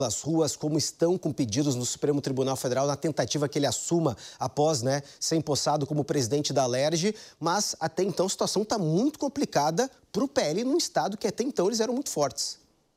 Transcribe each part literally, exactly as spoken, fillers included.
As ruas, como estão com pedidos no Supremo Tribunal Federal na tentativa que ele assuma após, né, ser empossado como presidente da Alerj, mas até então a situação está muito complicada para o P L num estado que até então eles eram muito fortes.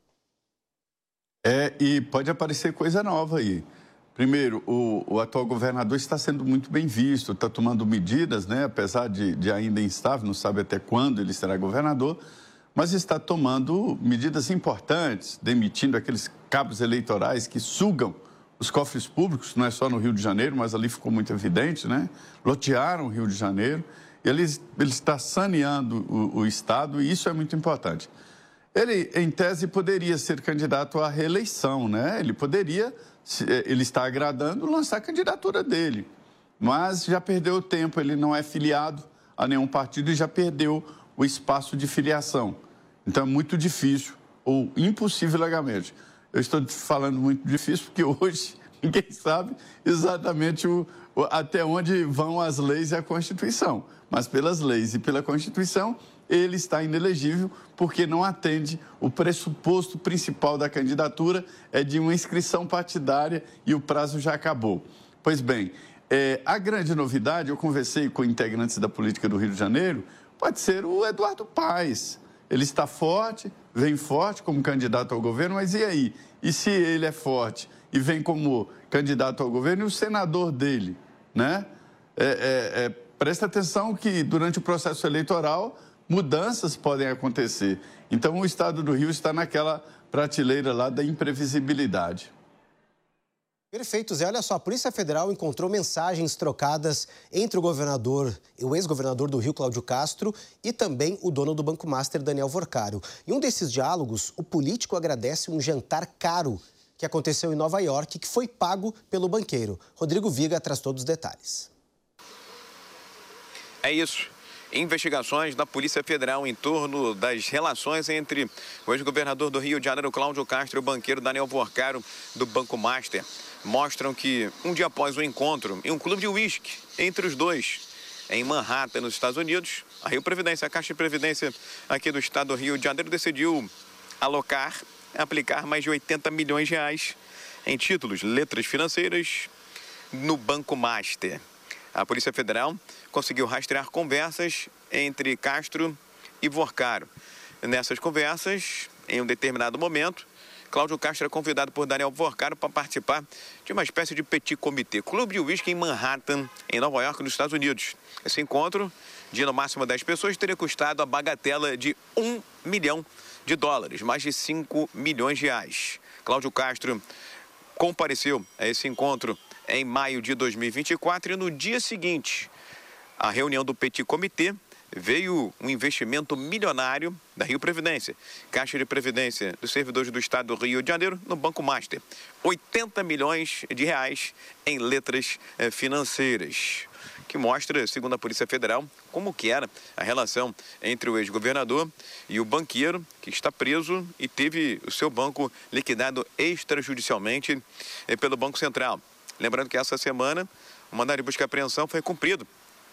É, e pode aparecer coisa nova aí. Primeiro, o, o atual governador está sendo muito bem visto, está tomando medidas, né, apesar de, de ainda instável, não sabe até quando ele será governador, mas está tomando medidas importantes, demitindo aqueles cabos eleitorais que sugam os cofres públicos, não é só no Rio de Janeiro, mas ali ficou muito evidente, né? Lotearam o Rio de Janeiro, e ele, ele está saneando o, o Estado, e isso é muito importante. Ele, em tese, poderia ser candidato à reeleição, né? Ele poderia, ele está agradando, lançar a candidatura dele, mas já perdeu o tempo, ele não é filiado a nenhum partido e já perdeu o espaço de filiação. Então, é muito difícil, ou impossível legalmente. Eu estou falando muito difícil porque hoje ninguém sabe exatamente o, o, até onde vão as leis e a Constituição. Mas pelas leis e pela Constituição, ele está inelegível porque não atende o pressuposto principal da candidatura, é de uma inscrição partidária e o prazo já acabou. Pois bem, é, a grande novidade, eu conversei com integrantes da política do Rio de Janeiro, pode ser o Eduardo Paes. Ele está forte, vem forte como candidato ao governo, mas e aí? E se ele é forte e vem como candidato ao governo, e o senador dele, né? É, é, é, presta atenção que durante o processo eleitoral mudanças podem acontecer. Então o estado do Rio está naquela prateleira lá da imprevisibilidade. Perfeito, Zé. Olha só, a Polícia Federal encontrou mensagens trocadas entre o governador, o ex-governador do Rio, Cláudio Castro, e também o dono do Banco Master, Daniel Vorcaro. Em um desses diálogos, o político agradece um jantar caro que aconteceu em Nova York, que foi pago pelo banqueiro. Rodrigo Viga traz todos os detalhes. É isso. Investigações da Polícia Federal em torno das relações entre o ex-governador do Rio de Janeiro, Cláudio Castro, e o banqueiro Daniel Vorcaro, do Banco Master, mostram que, um dia após o encontro em um clube de uísque entre os dois, em Manhattan, nos Estados Unidos, a Rio Previdência, a Caixa de Previdência aqui do estado do Rio de Janeiro, decidiu alocar, aplicar mais de oitenta milhões de reais em títulos, letras financeiras, no Banco Master. A Polícia Federal conseguiu rastrear conversas entre Castro e Vorcaro. Nessas conversas, em um determinado momento, Cláudio Castro é convidado por Daniel Vorcaro para participar de uma espécie de petit comité, clube de uísque em Manhattan, em Nova York, nos Estados Unidos. Esse encontro, de no máximo dez pessoas, teria custado a bagatela de um milhão de dólares, mais de cinco milhões de reais. Cláudio Castro compareceu a esse encontro em maio de dois mil e vinte e quatro e no dia seguinte, a reunião do Petit Comitê, veio um investimento milionário da Rio Previdência, Caixa de Previdência dos servidores do estado do Rio de Janeiro, no Banco Master. oitenta milhões de reais em letras eh, financeiras, que mostra, segundo a Polícia Federal, como que era a relação entre o ex-governador e o banqueiro, que está preso e teve o seu banco liquidado extrajudicialmente eh, pelo Banco Central. Lembrando que essa semana o mandado de busca e apreensão foi cumprido.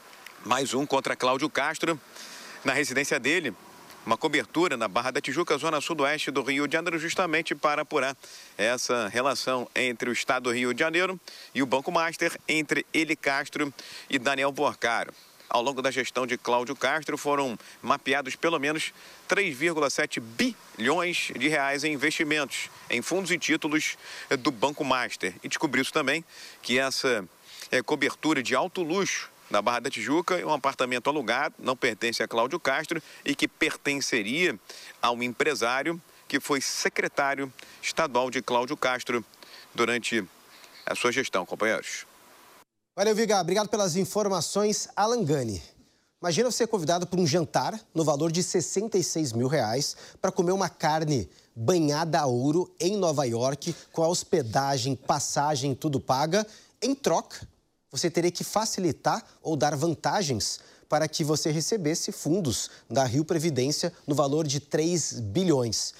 Mais um contra Cláudio Castro, na residência dele, uma cobertura na Barra da Tijuca, zona sudoeste do Rio de Janeiro, justamente para apurar essa relação entre o estado do Rio de Janeiro e o Banco Master, entre ele, Castro, e Daniel Vorcaro. Ao longo da gestão de Cláudio Castro, foram mapeados pelo menos três vírgula sete bilhões de reais em investimentos, em fundos e títulos do Banco Master. E descobriu-se também que essa é, cobertura de alto luxo na Barra da Tijuca é um apartamento alugado, não pertence a Cláudio Castro e que pertenceria a um empresário que foi secretário estadual de Cláudio Castro durante a sua gestão, companheiros. Valeu, Viga. Obrigado pelas informações. Alan Gani. Imagina você ser convidado para um jantar no valor de sessenta e seis mil reais para comer uma carne banhada a ouro em Nova York, com a hospedagem, passagem, tudo paga. Em troca, você teria que facilitar ou dar vantagens para que você recebesse fundos da Rio Previdência no valor de três bilhões.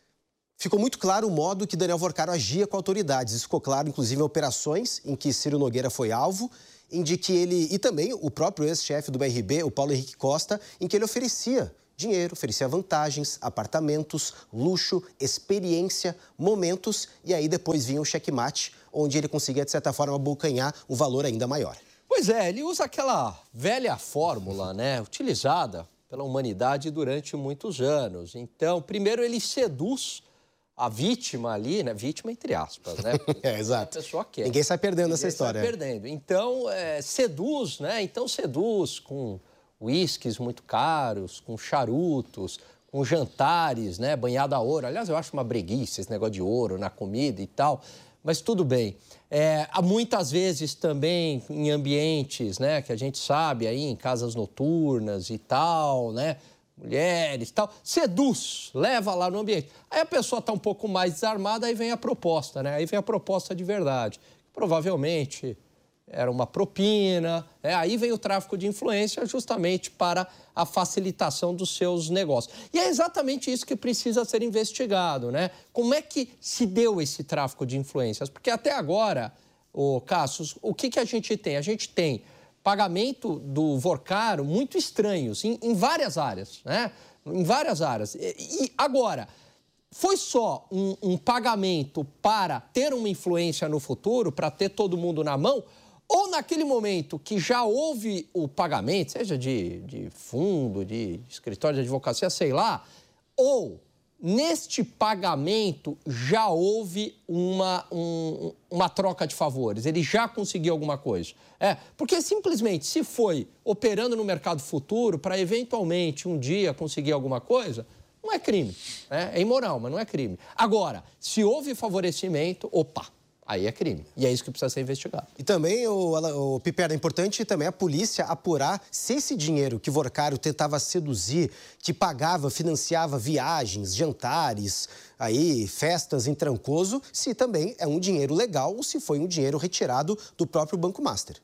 Ficou muito claro o modo que Daniel Vorcaro agia com autoridades. Isso ficou claro, inclusive, em operações em que Ciro Nogueira foi alvo, em de que ele, e também o próprio ex-chefe do B R B, o Paulo Henrique Costa, em que ele oferecia dinheiro, oferecia vantagens, apartamentos, luxo, experiência, momentos, e aí depois vinha o checkmate, onde ele conseguia, de certa forma, abocanhar um valor ainda maior. Pois é, ele usa aquela velha fórmula, né, utilizada pela humanidade durante muitos anos. Então, primeiro ele seduz a vítima ali, né, vítima entre aspas, né? É, exato. A pessoa quer. Ninguém sai perdendo Ninguém essa história. sai perdendo. Então, é, seduz, né? Então, seduz com uísques muito caros, com charutos, com jantares, né? Banhado a ouro. Aliás, eu acho uma breguice esse negócio de ouro na comida e tal, mas tudo bem. É, há muitas vezes também em ambientes, né? Que a gente sabe aí, em casas noturnas e tal, né? Mulheres e tal, seduz, leva lá no ambiente. Aí a pessoa está um pouco mais desarmada, aí vem a proposta, né? Aí vem a proposta de verdade. Provavelmente era uma propina, né? Aí vem o tráfico de influência justamente para a facilitação dos seus negócios. E é exatamente isso que precisa ser investigado, né? Como é que se deu esse tráfico de influências? Porque até agora, ô Cassius, o que, que a gente tem? A gente tem pagamento do Vorcaro muito estranhos em, em várias áreas, né? Em várias áreas. E, e agora, foi só um, um pagamento para ter uma influência no futuro, para ter todo mundo na mão, ou naquele momento que já houve o pagamento, seja de, de fundo, de escritório de advocacia, sei lá, ou neste pagamento já houve uma, um, uma troca de favores, ele já conseguiu alguma coisa. É, porque simplesmente se foi operando no mercado futuro para eventualmente um dia conseguir alguma coisa, não é crime. Né? É imoral, mas não é crime. Agora, se houve favorecimento, opa, aí é crime. E é isso que precisa ser investigado. E também, o, o Piperno, é importante também a polícia apurar se esse dinheiro que Vorcaro tentava seduzir, que pagava, financiava viagens, jantares, aí, festas em Trancoso, se também é um dinheiro legal ou se foi um dinheiro retirado do próprio Banco Master.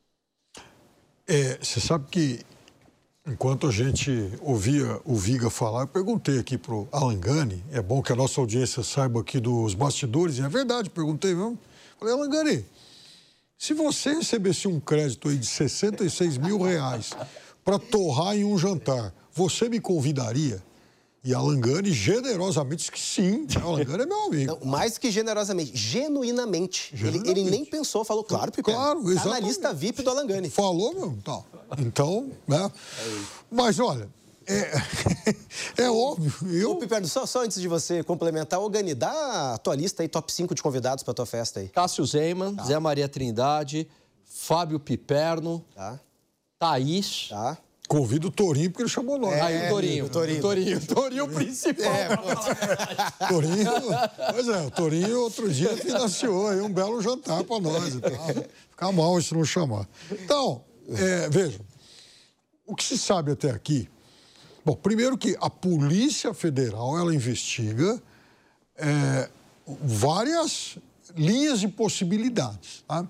É, você sabe que, enquanto a gente ouvia o Viga falar, eu perguntei aqui para o Alangani, é bom que a nossa audiência saiba aqui dos bastidores, e é verdade, perguntei mesmo. Falei, Alangani, se você recebesse um crédito aí de sessenta e seis mil reais para torrar em um jantar, você me convidaria? E Alangani generosamente disse que sim. Alangani é meu amigo. Não, mais que generosamente, genuinamente. genuinamente. Ele, ele nem pensou, falou, claro, Piperno. Claro, exatamente. Tá na lista V I P do Alangani. Falou, meu, então. Então, né? Mas, olha, é, é óbvio. Eu... Ô, Piperno, só, só antes de você complementar, ô, Gani, dá a tua lista aí, top cinco de convidados pra tua festa aí. Cássio Zeyman, tá. Zé Maria Trindade, Fábio Piperno, tá. Thaís. Tá. Convido o Torinho, porque ele chamou nós. É, Aí o Torinho. O Torinho. O Torinho, o Torinho o principal. É, Torinho, pois é, o Torinho outro dia financiou aí um belo jantar para nós e tal. Fica mal se não chamar. Então, é, vejam, o que se sabe até aqui... Bom, primeiro que a Polícia Federal, ela investiga é, várias linhas de possibilidades, tá?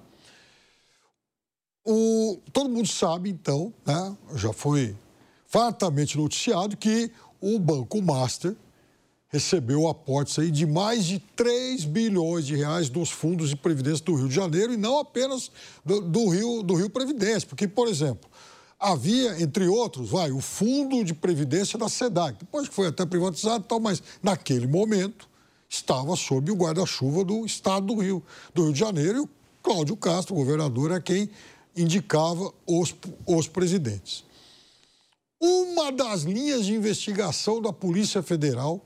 O, todo mundo sabe, então, né, já foi fartamente noticiado que o Banco Master recebeu aportes aí de mais de três bilhões de reais dos fundos de previdência do Rio de Janeiro e não apenas do, do, Rio, do Rio Previdência. Porque, por exemplo, havia, entre outros, vai, o Fundo de Previdência da SEDAC, depois que foi até privatizado e tal, mas naquele momento estava sob o guarda-chuva do Estado do Rio, do Rio de Janeiro, e o Cláudio Castro, o governador, é quem indicava os, os presidentes. Uma das linhas de investigação da Polícia Federal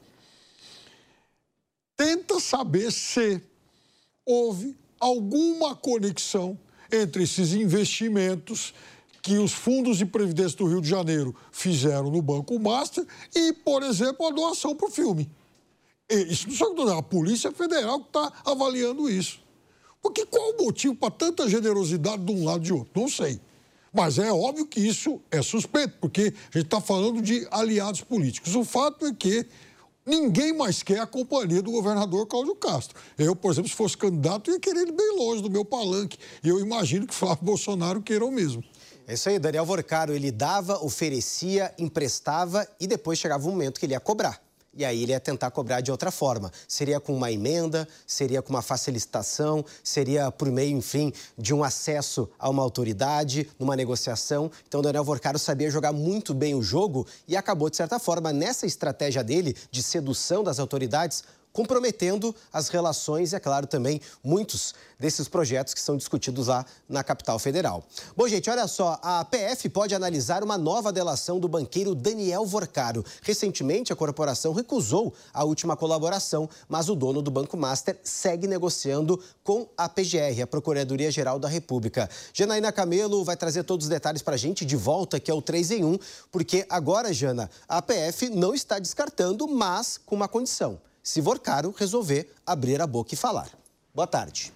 tenta saber se houve alguma conexão entre esses investimentos que os fundos de previdência do Rio de Janeiro fizeram no Banco Master e, por exemplo, a doação para o filme. Isso não só que a Polícia Federal que está avaliando isso. Porque qual o motivo para tanta generosidade de um lado e de outro? Não sei. Mas é óbvio que isso é suspeito, porque a gente está falando de aliados políticos. O fato é que ninguém mais quer a companhia do governador Cláudio Castro. Eu, por exemplo, se fosse candidato, ia querer ele bem longe do meu palanque. E eu imagino que Flávio Bolsonaro queira o mesmo. É isso aí, Daniel Vorcaro, ele dava, oferecia, emprestava e depois chegava o momento que ele ia cobrar. E aí ele ia tentar cobrar de outra forma. Seria com uma emenda, seria com uma facilitação, seria por meio, enfim, de um acesso a uma autoridade, numa negociação. Então, Daniel Vorcaro sabia jogar muito bem o jogo e acabou, de certa forma, nessa estratégia dele de sedução das autoridades, comprometendo as relações e, é claro, também muitos desses projetos que são discutidos lá na capital federal. Bom, gente, olha só, a P F pode analisar uma nova delação do banqueiro Daniel Vorcaro. Recentemente, a corporação recusou a última colaboração, mas o dono do Banco Master segue negociando com a P G R, a Procuradoria-Geral da República. Janaína Camelo vai trazer todos os detalhes para a gente de volta, que é o três em um, porque agora, Jana, a P F não está descartando, mas com uma condição: se Vorcaro resolver abrir a boca e falar. Boa tarde.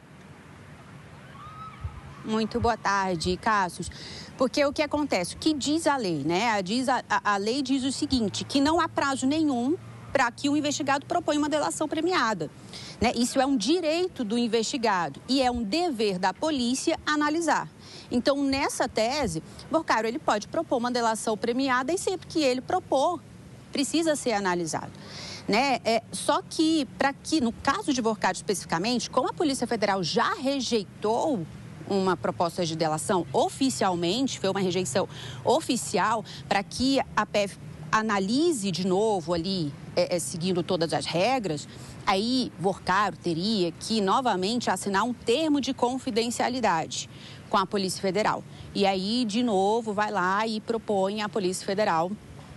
Muito boa tarde, Cássio. Porque o que acontece? O que diz a lei, né? A, diz, a, a lei diz o seguinte, que não há prazo nenhum para que o investigado proponha uma delação premiada, né? Isso é um direito do investigado e é um dever da polícia analisar. Então, nessa tese, Vorcaro ele pode propor uma delação premiada e sempre que ele propor, precisa ser analisado. Né? É, só que, para que, no caso de Vorcaro especificamente, como a Polícia Federal já rejeitou uma proposta de delação oficialmente, foi uma rejeição oficial, para que a P F analise de novo ali, é, é, seguindo todas as regras, aí Vorcaro teria que novamente assinar um termo de confidencialidade com a Polícia Federal. E aí, de novo, vai lá e propõe à Polícia Federal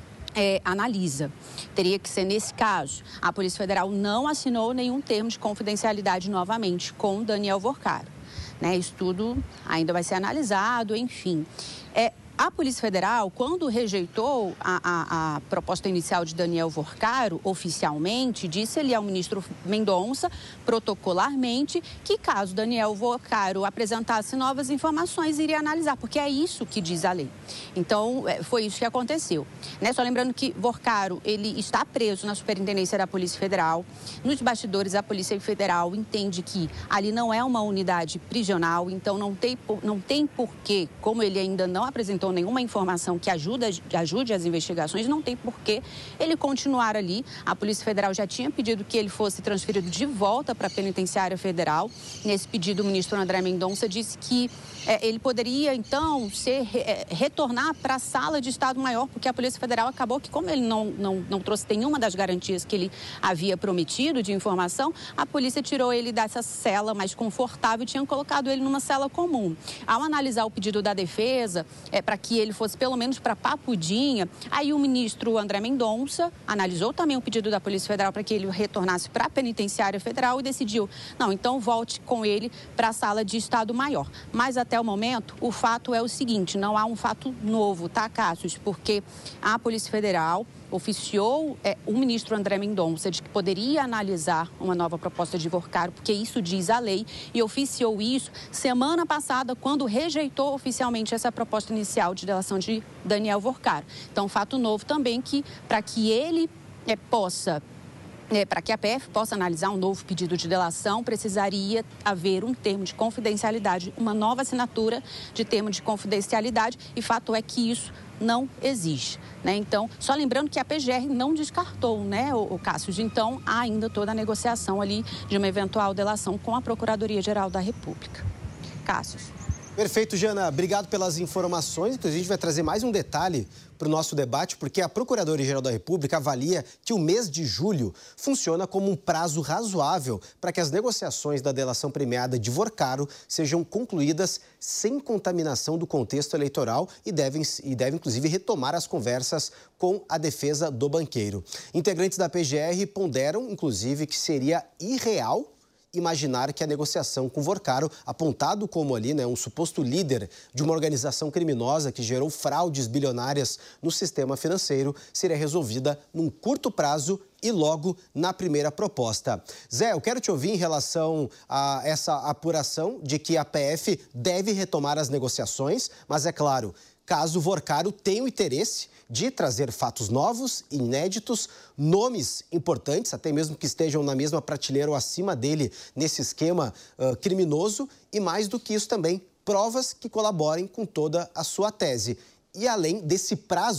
É, analisa. Teria que ser nesse caso. A Polícia Federal não assinou nenhum termo de confidencialidade novamente com Daniel Vorcaro, né? Isso tudo ainda vai ser analisado, enfim. É, a Polícia Federal, quando rejeitou a, a, a proposta inicial de Daniel Vorcaro, oficialmente, disse ali ao ministro Mendonça, protocolarmente, que caso Daniel Vorcaro apresentasse novas informações, iria analisar, porque é isso que diz a lei. Então, foi isso que aconteceu, né? Só lembrando que Vorcaro, ele está preso na Superintendência da Polícia Federal. Nos bastidores, a Polícia Federal entende que ali não é uma unidade prisional, então não tem, não tem porquê, como ele ainda não apresentou nenhuma informação que ajuda, que ajude as investigações, não tem porquê ele continuar ali. A Polícia Federal já tinha pedido que ele fosse transferido de volta para a Penitenciária Federal. Nesse pedido, o ministro André Mendonça disse que é, ele poderia, então, ser, é, retornar para a sala de Estado Maior, porque a Polícia Federal acabou que, como ele não, não, não trouxe nenhuma das garantias que ele havia prometido de informação, a polícia tirou ele dessa cela mais confortável e tinha colocado ele numa cela comum. Ao analisar o pedido da defesa, é, para que ele fosse pelo menos para Papudinha, aí o ministro André Mendonça analisou também o pedido da Polícia Federal para que ele retornasse para a Penitenciária Federal e decidiu, não, então volte com ele para a sala de Estado Maior. Mas até o momento, o fato é o seguinte, não há um fato novo, tá, Cássio? Porque a Polícia Federal oficiou é, o ministro André Mendonça de que poderia analisar uma nova proposta de Vorcaro, porque isso diz a lei, e oficiou isso semana passada, quando rejeitou oficialmente essa proposta inicial de delação de Daniel Vorcaro. Então, fato novo também que, para que ele é, possa... É, para que a P F possa analisar um novo pedido de delação, precisaria haver um termo de confidencialidade, uma nova assinatura de termo de confidencialidade, e fato é que isso não existe, né? Então, só lembrando que a P G R não descartou, né, o, o Cássio, então há ainda toda a negociação ali de uma eventual delação com a Procuradoria-Geral da República. Cássio. Perfeito, Jana. Obrigado pelas informações. Inclusive, a gente vai trazer mais um detalhe para o nosso debate, porque a Procuradoria-Geral da República avalia que o mês de julho funciona como um prazo razoável para que as negociações da delação premiada de Vorcaro sejam concluídas sem contaminação do contexto eleitoral e devem, e devem inclusive, retomar as conversas com a defesa do banqueiro. Integrantes da P G R ponderam, inclusive, que seria irreal imaginar que a negociação com Vorcaro, apontado como ali, né, um suposto líder de uma organização criminosa que gerou fraudes bilionárias no sistema financeiro, seria resolvida num curto prazo e logo na primeira proposta. Zé, eu quero te ouvir em relação a essa apuração de que a P F deve retomar as negociações, mas é claro, caso Vorcaro tenha o interesse de trazer fatos novos, inéditos, nomes importantes, até mesmo que estejam na mesma prateleira ou acima dele nesse esquema uh, criminoso, e mais do que isso também, provas que colaborem com toda a sua tese. E além desse prazo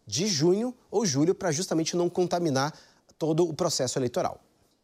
de junho ou julho para justamente não contaminar todo o processo eleitoral.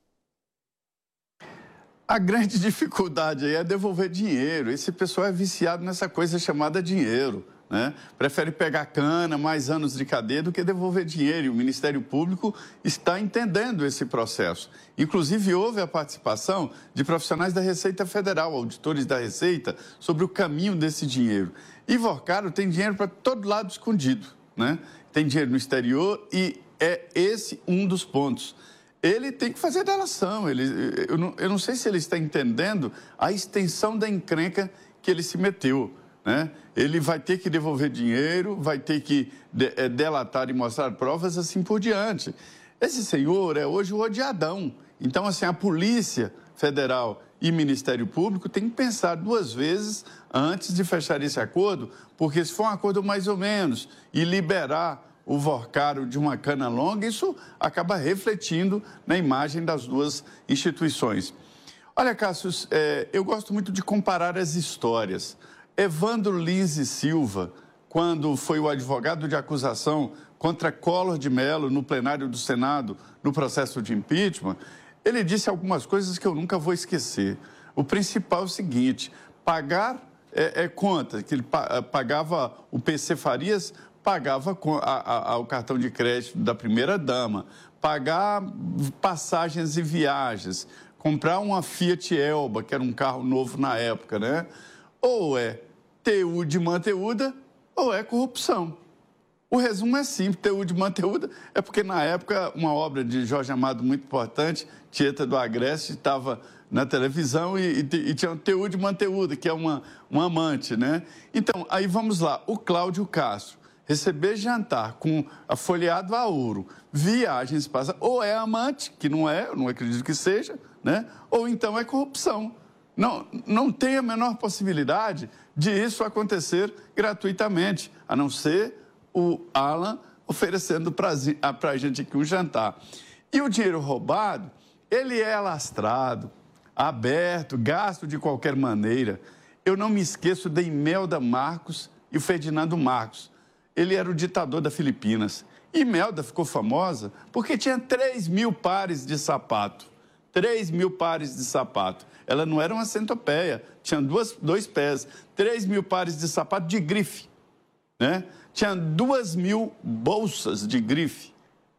A grande dificuldade aí é devolver dinheiro. Esse pessoal é viciado nessa coisa chamada dinheiro, né? Prefere pegar cana, mais anos de cadeia do que devolver dinheiro. E o Ministério Público está entendendo esse processo. Inclusive, houve a participação de profissionais da Receita Federal, auditores da Receita, sobre o caminho desse dinheiro. E Vorcaro tem dinheiro para todo lado escondido, né? Tem dinheiro no exterior e é esse um dos pontos. Ele tem que fazer delação. Ele, eu, não, eu não sei se ele está entendendo a extensão da encrenca que ele se meteu, né? Ele vai ter que devolver dinheiro, vai ter que de, é, delatar e mostrar provas, assim por diante. Esse senhor é hoje o odiadão. Então, assim, a Polícia Federal e Ministério Público têm que pensar duas vezes antes de fechar esse acordo, porque se for um acordo mais ou menos e liberar o Vorcaro de uma cana longa, isso acaba refletindo na imagem das duas instituições. Olha, Cássio, é, eu gosto muito de comparar as histórias. Evandro Lins e Silva, quando foi o advogado de acusação contra Collor de Mello no plenário do Senado, no processo de impeachment, ele disse algumas coisas que eu nunca vou esquecer. O principal é o seguinte: pagar é, é conta, que ele pagava o P C Farias, pagava a, a, o cartão de crédito da primeira-dama, pagar passagens e viagens, comprar uma Fiat Elba, que era um carro novo na época, né? Ou é T U de manteúda ou é corrupção. O resumo é simples: T U de manteúda é porque, na época, uma obra de Jorge Amado muito importante, Tieta do Agreste, estava na televisão e, e, e tinha um T U de manteúda, que é uma, uma amante, né? Então, aí vamos lá, o Cláudio Castro receber jantar com folheado a ouro, viagens, passa, ou é amante, que não é, eu não acredito que seja, né? Ou então é corrupção. Não, não tem a menor possibilidade de isso acontecer gratuitamente, a não ser o Alan oferecendo para a gente aqui um jantar. E o dinheiro roubado, ele é alastrado, aberto, gasto de qualquer maneira. Eu não me esqueço da Imelda Marcos e o Ferdinando Marcos. Ele era o ditador da Filipinas. E Imelda ficou famosa porque tinha três mil pares de sapato. três mil pares de sapato. Ela não era uma centopeia, tinha duas, dois pés. três mil pares de sapato de grife, né? Tinha duas mil bolsas de grife.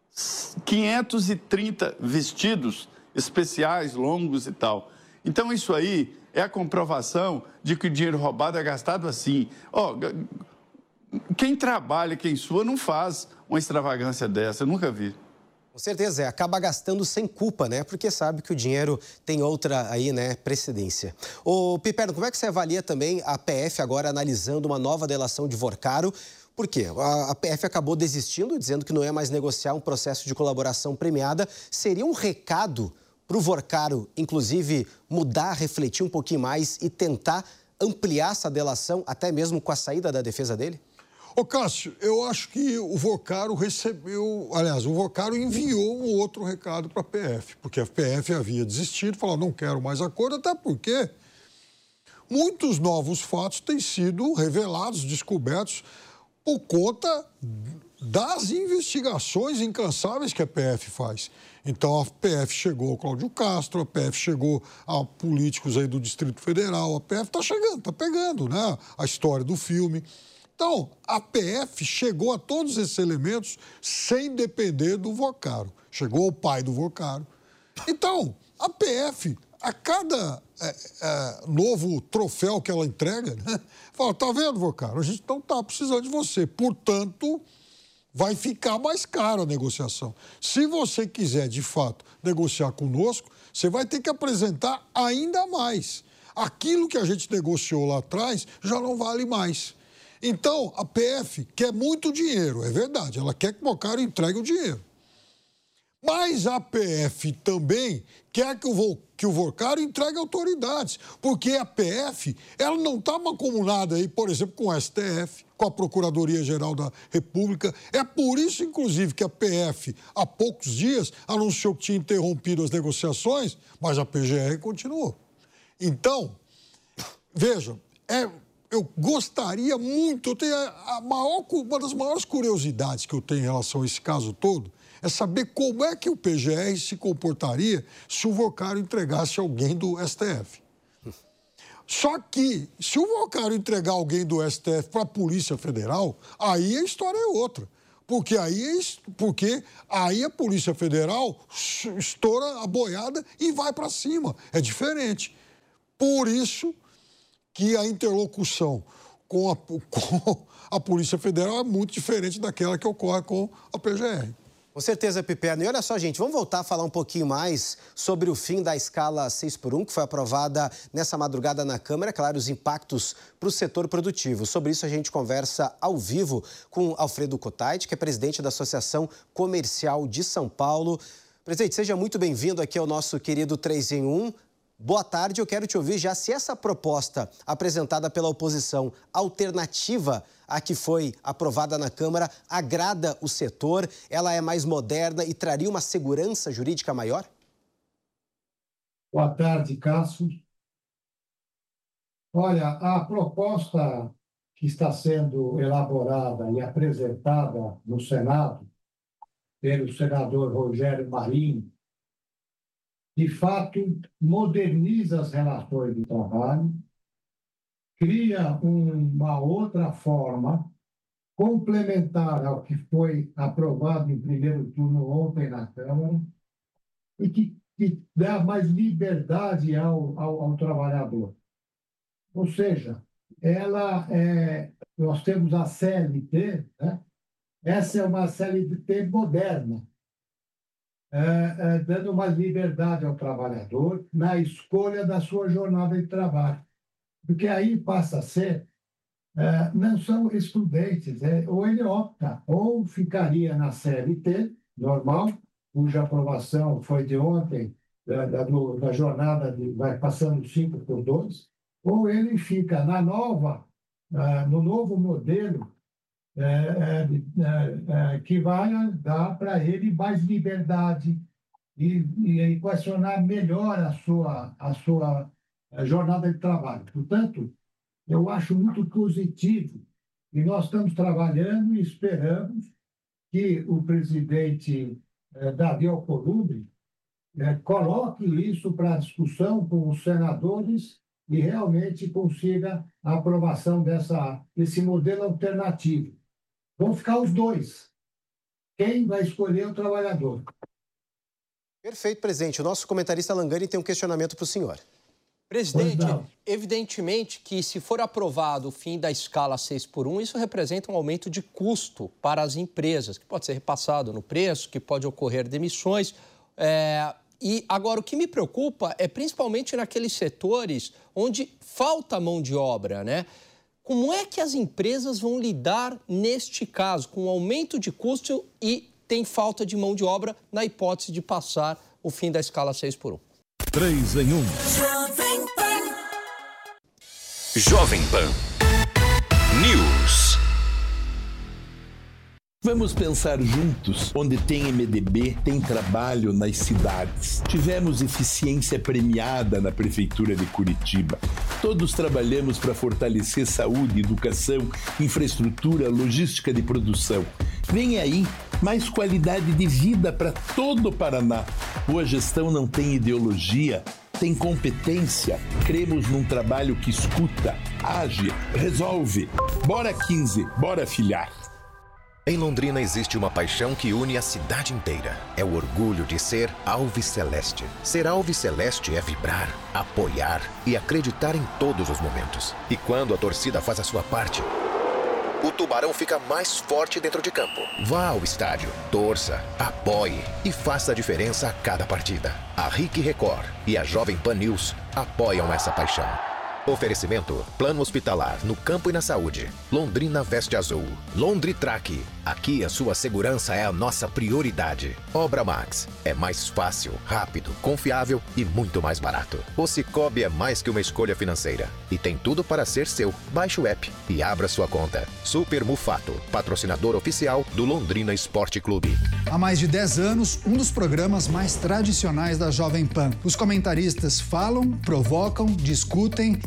quinhentos e trinta vestidos especiais, longos e tal. Então, isso aí é a comprovação de que o dinheiro roubado é gastado assim. Ó, quem trabalha, quem sua, não faz uma extravagância dessa, eu nunca vi. Com certeza, é, acaba gastando sem culpa, né? Porque sabe que o dinheiro tem outra aí, né, precedência. Ô, Piperno, como é que você avalia também a P F agora analisando uma nova delação de Vorcaro? Por quê? A, a P F acabou desistindo, dizendo que não ia mais negociar um processo de colaboração premiada. Seria um recado para o Vorcaro, inclusive, mudar, refletir um pouquinho mais e tentar ampliar essa delação, até mesmo com a saída da defesa dele? Ô, Cássio, eu acho que o Vorcaro recebeu... Aliás, o Vorcaro enviou um outro recado para a P F, porque a P F havia desistido, falou, não quero mais acordo, até porque muitos novos fatos têm sido revelados, descobertos, por conta das investigações incansáveis que a P F faz. Então, a P F chegou ao Cláudio Castro, a P F chegou a políticos aí do Distrito Federal, a P F está chegando, está pegando, né? A história do filme. Então, a P F chegou a todos esses elementos sem depender do Vorcaro. Chegou ao pai do Vorcaro. Então, a P F, a cada é, é, novo troféu que ela entrega, né, fala, tá vendo, Vorcaro? A gente não está precisando de você. Portanto, vai ficar mais cara a negociação. Se você quiser, de fato, negociar conosco, você vai ter que apresentar ainda mais. Aquilo que a gente negociou lá atrás já não vale mais. Então, a P F quer muito dinheiro, é verdade, ela quer que o Vorcaro entregue o dinheiro. Mas a P F também quer que o, que o Vorcaro entregue autoridades, porque a P F ela não está mancomunada aí, por exemplo, com o S T F, com a Procuradoria-Geral da República. É por isso, inclusive, que a P F, há poucos dias, anunciou que tinha interrompido as negociações, mas a P G R continuou. Então, vejam, é... eu gostaria muito, eu tenho a, a maior, uma das maiores curiosidades que eu tenho em relação a esse caso todo, é saber como é que o P G R se comportaria se o Vocário entregasse alguém do S T F. Só que, se o Vocário entregar alguém do S T F para a Polícia Federal, aí a história é outra. Porque aí, porque aí a Polícia Federal estoura a boiada e vai para cima. É diferente. Por isso que a interlocução com a, com a Polícia Federal é muito diferente daquela que ocorre com a P G R. Com certeza, Piperno. E olha só, gente, vamos voltar a falar um pouquinho mais sobre o fim da escala seis por um, que foi aprovada nessa madrugada na Câmara. Claro, os impactos para o setor produtivo. Sobre isso, a gente conversa ao vivo com Alfredo Kotait, que é presidente da Associação Comercial de São Paulo. Presidente, seja muito bem-vindo aqui ao nosso querido três em um. Boa tarde, eu quero te ouvir já se essa proposta apresentada pela oposição, alternativa à que foi aprovada na Câmara, agrada o setor, ela é mais moderna e traria uma segurança jurídica maior? Boa tarde, Cássio. Olha, a proposta que está sendo elaborada e apresentada no Senado pelo senador Rogério Marinho, de fato, moderniza as relações de trabalho, cria uma outra forma, complementar ao que foi aprovado em primeiro turno ontem na Câmara, e que, que dá mais liberdade ao, ao, ao trabalhador. Ou seja, ela é, nós temos a C L T, né? Essa é uma C L T moderna, É, é, dando mais liberdade ao trabalhador na escolha da sua jornada de trabalho. Porque aí passa a ser, é, não são estudantes, é, ou ele opta, ou ficaria na C L T normal, cuja aprovação foi de ontem, da, da, da jornada, de, vai passando cinco por dois, ou ele fica na nova, é, no novo modelo, É, é, é, que vai dar para ele mais liberdade e, e equacionar melhor a sua, a sua jornada de trabalho. Portanto, eu acho muito positivo e nós estamos trabalhando e esperamos que o presidente é, Davi Alcolumbre é, coloque isso para discussão com os senadores e realmente consiga a aprovação dessa, desse modelo alternativo. Vão ficar os dois. Quem vai escolher o trabalhador? Perfeito, presidente. O nosso comentarista Langani tem um questionamento para o senhor. Presidente, evidentemente que se for aprovado o fim da escala seis por um, isso representa um aumento de custo para as empresas, que pode ser repassado no preço, que pode ocorrer demissões. É... E agora, o que me preocupa é principalmente naqueles setores onde falta mão de obra, né? Como é que as empresas vão lidar neste caso, com o aumento de custo e tem falta de mão de obra na hipótese de passar o fim da escala seis por um? três em um. Jovem Pan. Jovem Pan News. Vamos pensar juntos. Onde tem M D B, tem trabalho nas cidades. Tivemos eficiência premiada na Prefeitura de Curitiba. Todos trabalhamos para fortalecer saúde, educação, infraestrutura, logística de produção. Vem aí mais qualidade de vida para todo o Paraná. Boa gestão não tem ideologia, tem competência. Cremos num trabalho que escuta, age, resolve. Bora quinze, bora filiar. Em Londrina existe uma paixão que une a cidade inteira. É o orgulho de ser Alviceleste. Ser Alviceleste é vibrar, apoiar e acreditar em todos os momentos. E quando a torcida faz a sua parte, o Tubarão fica mais forte dentro de campo. Vá ao estádio, torça, apoie e faça a diferença a cada partida. A R I C Record e a Jovem Pan News apoiam essa paixão. Oferecimento: Plano Hospitalar no Campo e na Saúde. Londrina Veste Azul. Londritrack. Aqui a sua segurança é a nossa prioridade. Obra Max. É mais fácil, rápido, confiável e muito mais barato. O Cicobi é mais que uma escolha financeira e tem tudo para ser seu. Baixe o app e abra sua conta. Super Mufato, patrocinador oficial do Londrina Esporte Clube. Há mais de dez anos, um dos programas mais tradicionais da Jovem Pan. Os comentaristas falam, provocam, discutem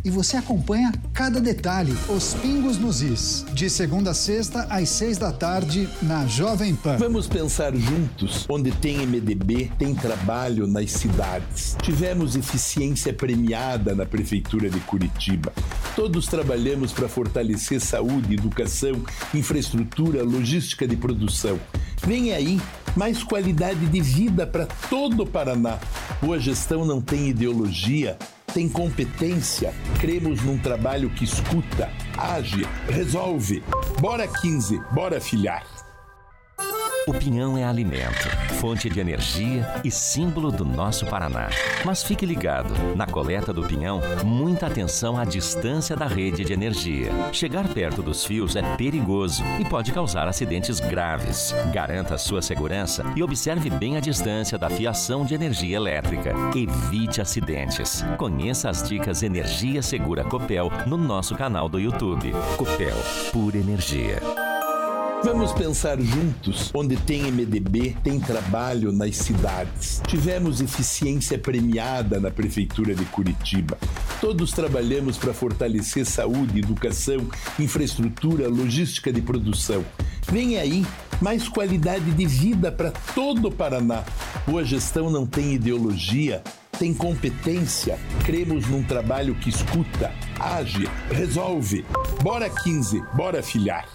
e você acompanha cada detalhe, os pingos nos is. De segunda a sexta, às seis da tarde, na Jovem Pan. Vamos pensar juntos. Onde tem M D B, tem trabalho nas cidades. Tivemos eficiência premiada na Prefeitura de Curitiba. Todos trabalhamos para fortalecer saúde, educação, infraestrutura, logística de produção. Vem aí mais qualidade de vida para todo o Paraná. Boa gestão não tem ideologia, tem competência. Cremos num trabalho que escuta, age, resolve. Bora quinze, bora filhar. O pinhão é alimento, fonte de energia e símbolo do nosso Paraná. Mas fique ligado, na coleta do pinhão, muita atenção à distância da rede de energia. Chegar perto dos fios é perigoso e pode causar acidentes graves. Garanta sua segurança e observe bem a distância da fiação de energia elétrica. Evite acidentes. Conheça as dicas Energia Segura Copel no nosso canal do YouTube. Copel, pura energia. Vamos pensar juntos. Onde tem M D B, tem trabalho nas cidades. Tivemos eficiência premiada na Prefeitura de Curitiba. Todos trabalhamos para fortalecer saúde, educação, infraestrutura, logística de produção. Vem aí mais qualidade de vida para todo o Paraná. Boa gestão não tem ideologia, tem competência. Cremos num trabalho que escuta, age, resolve. Bora quinze, bora filhar.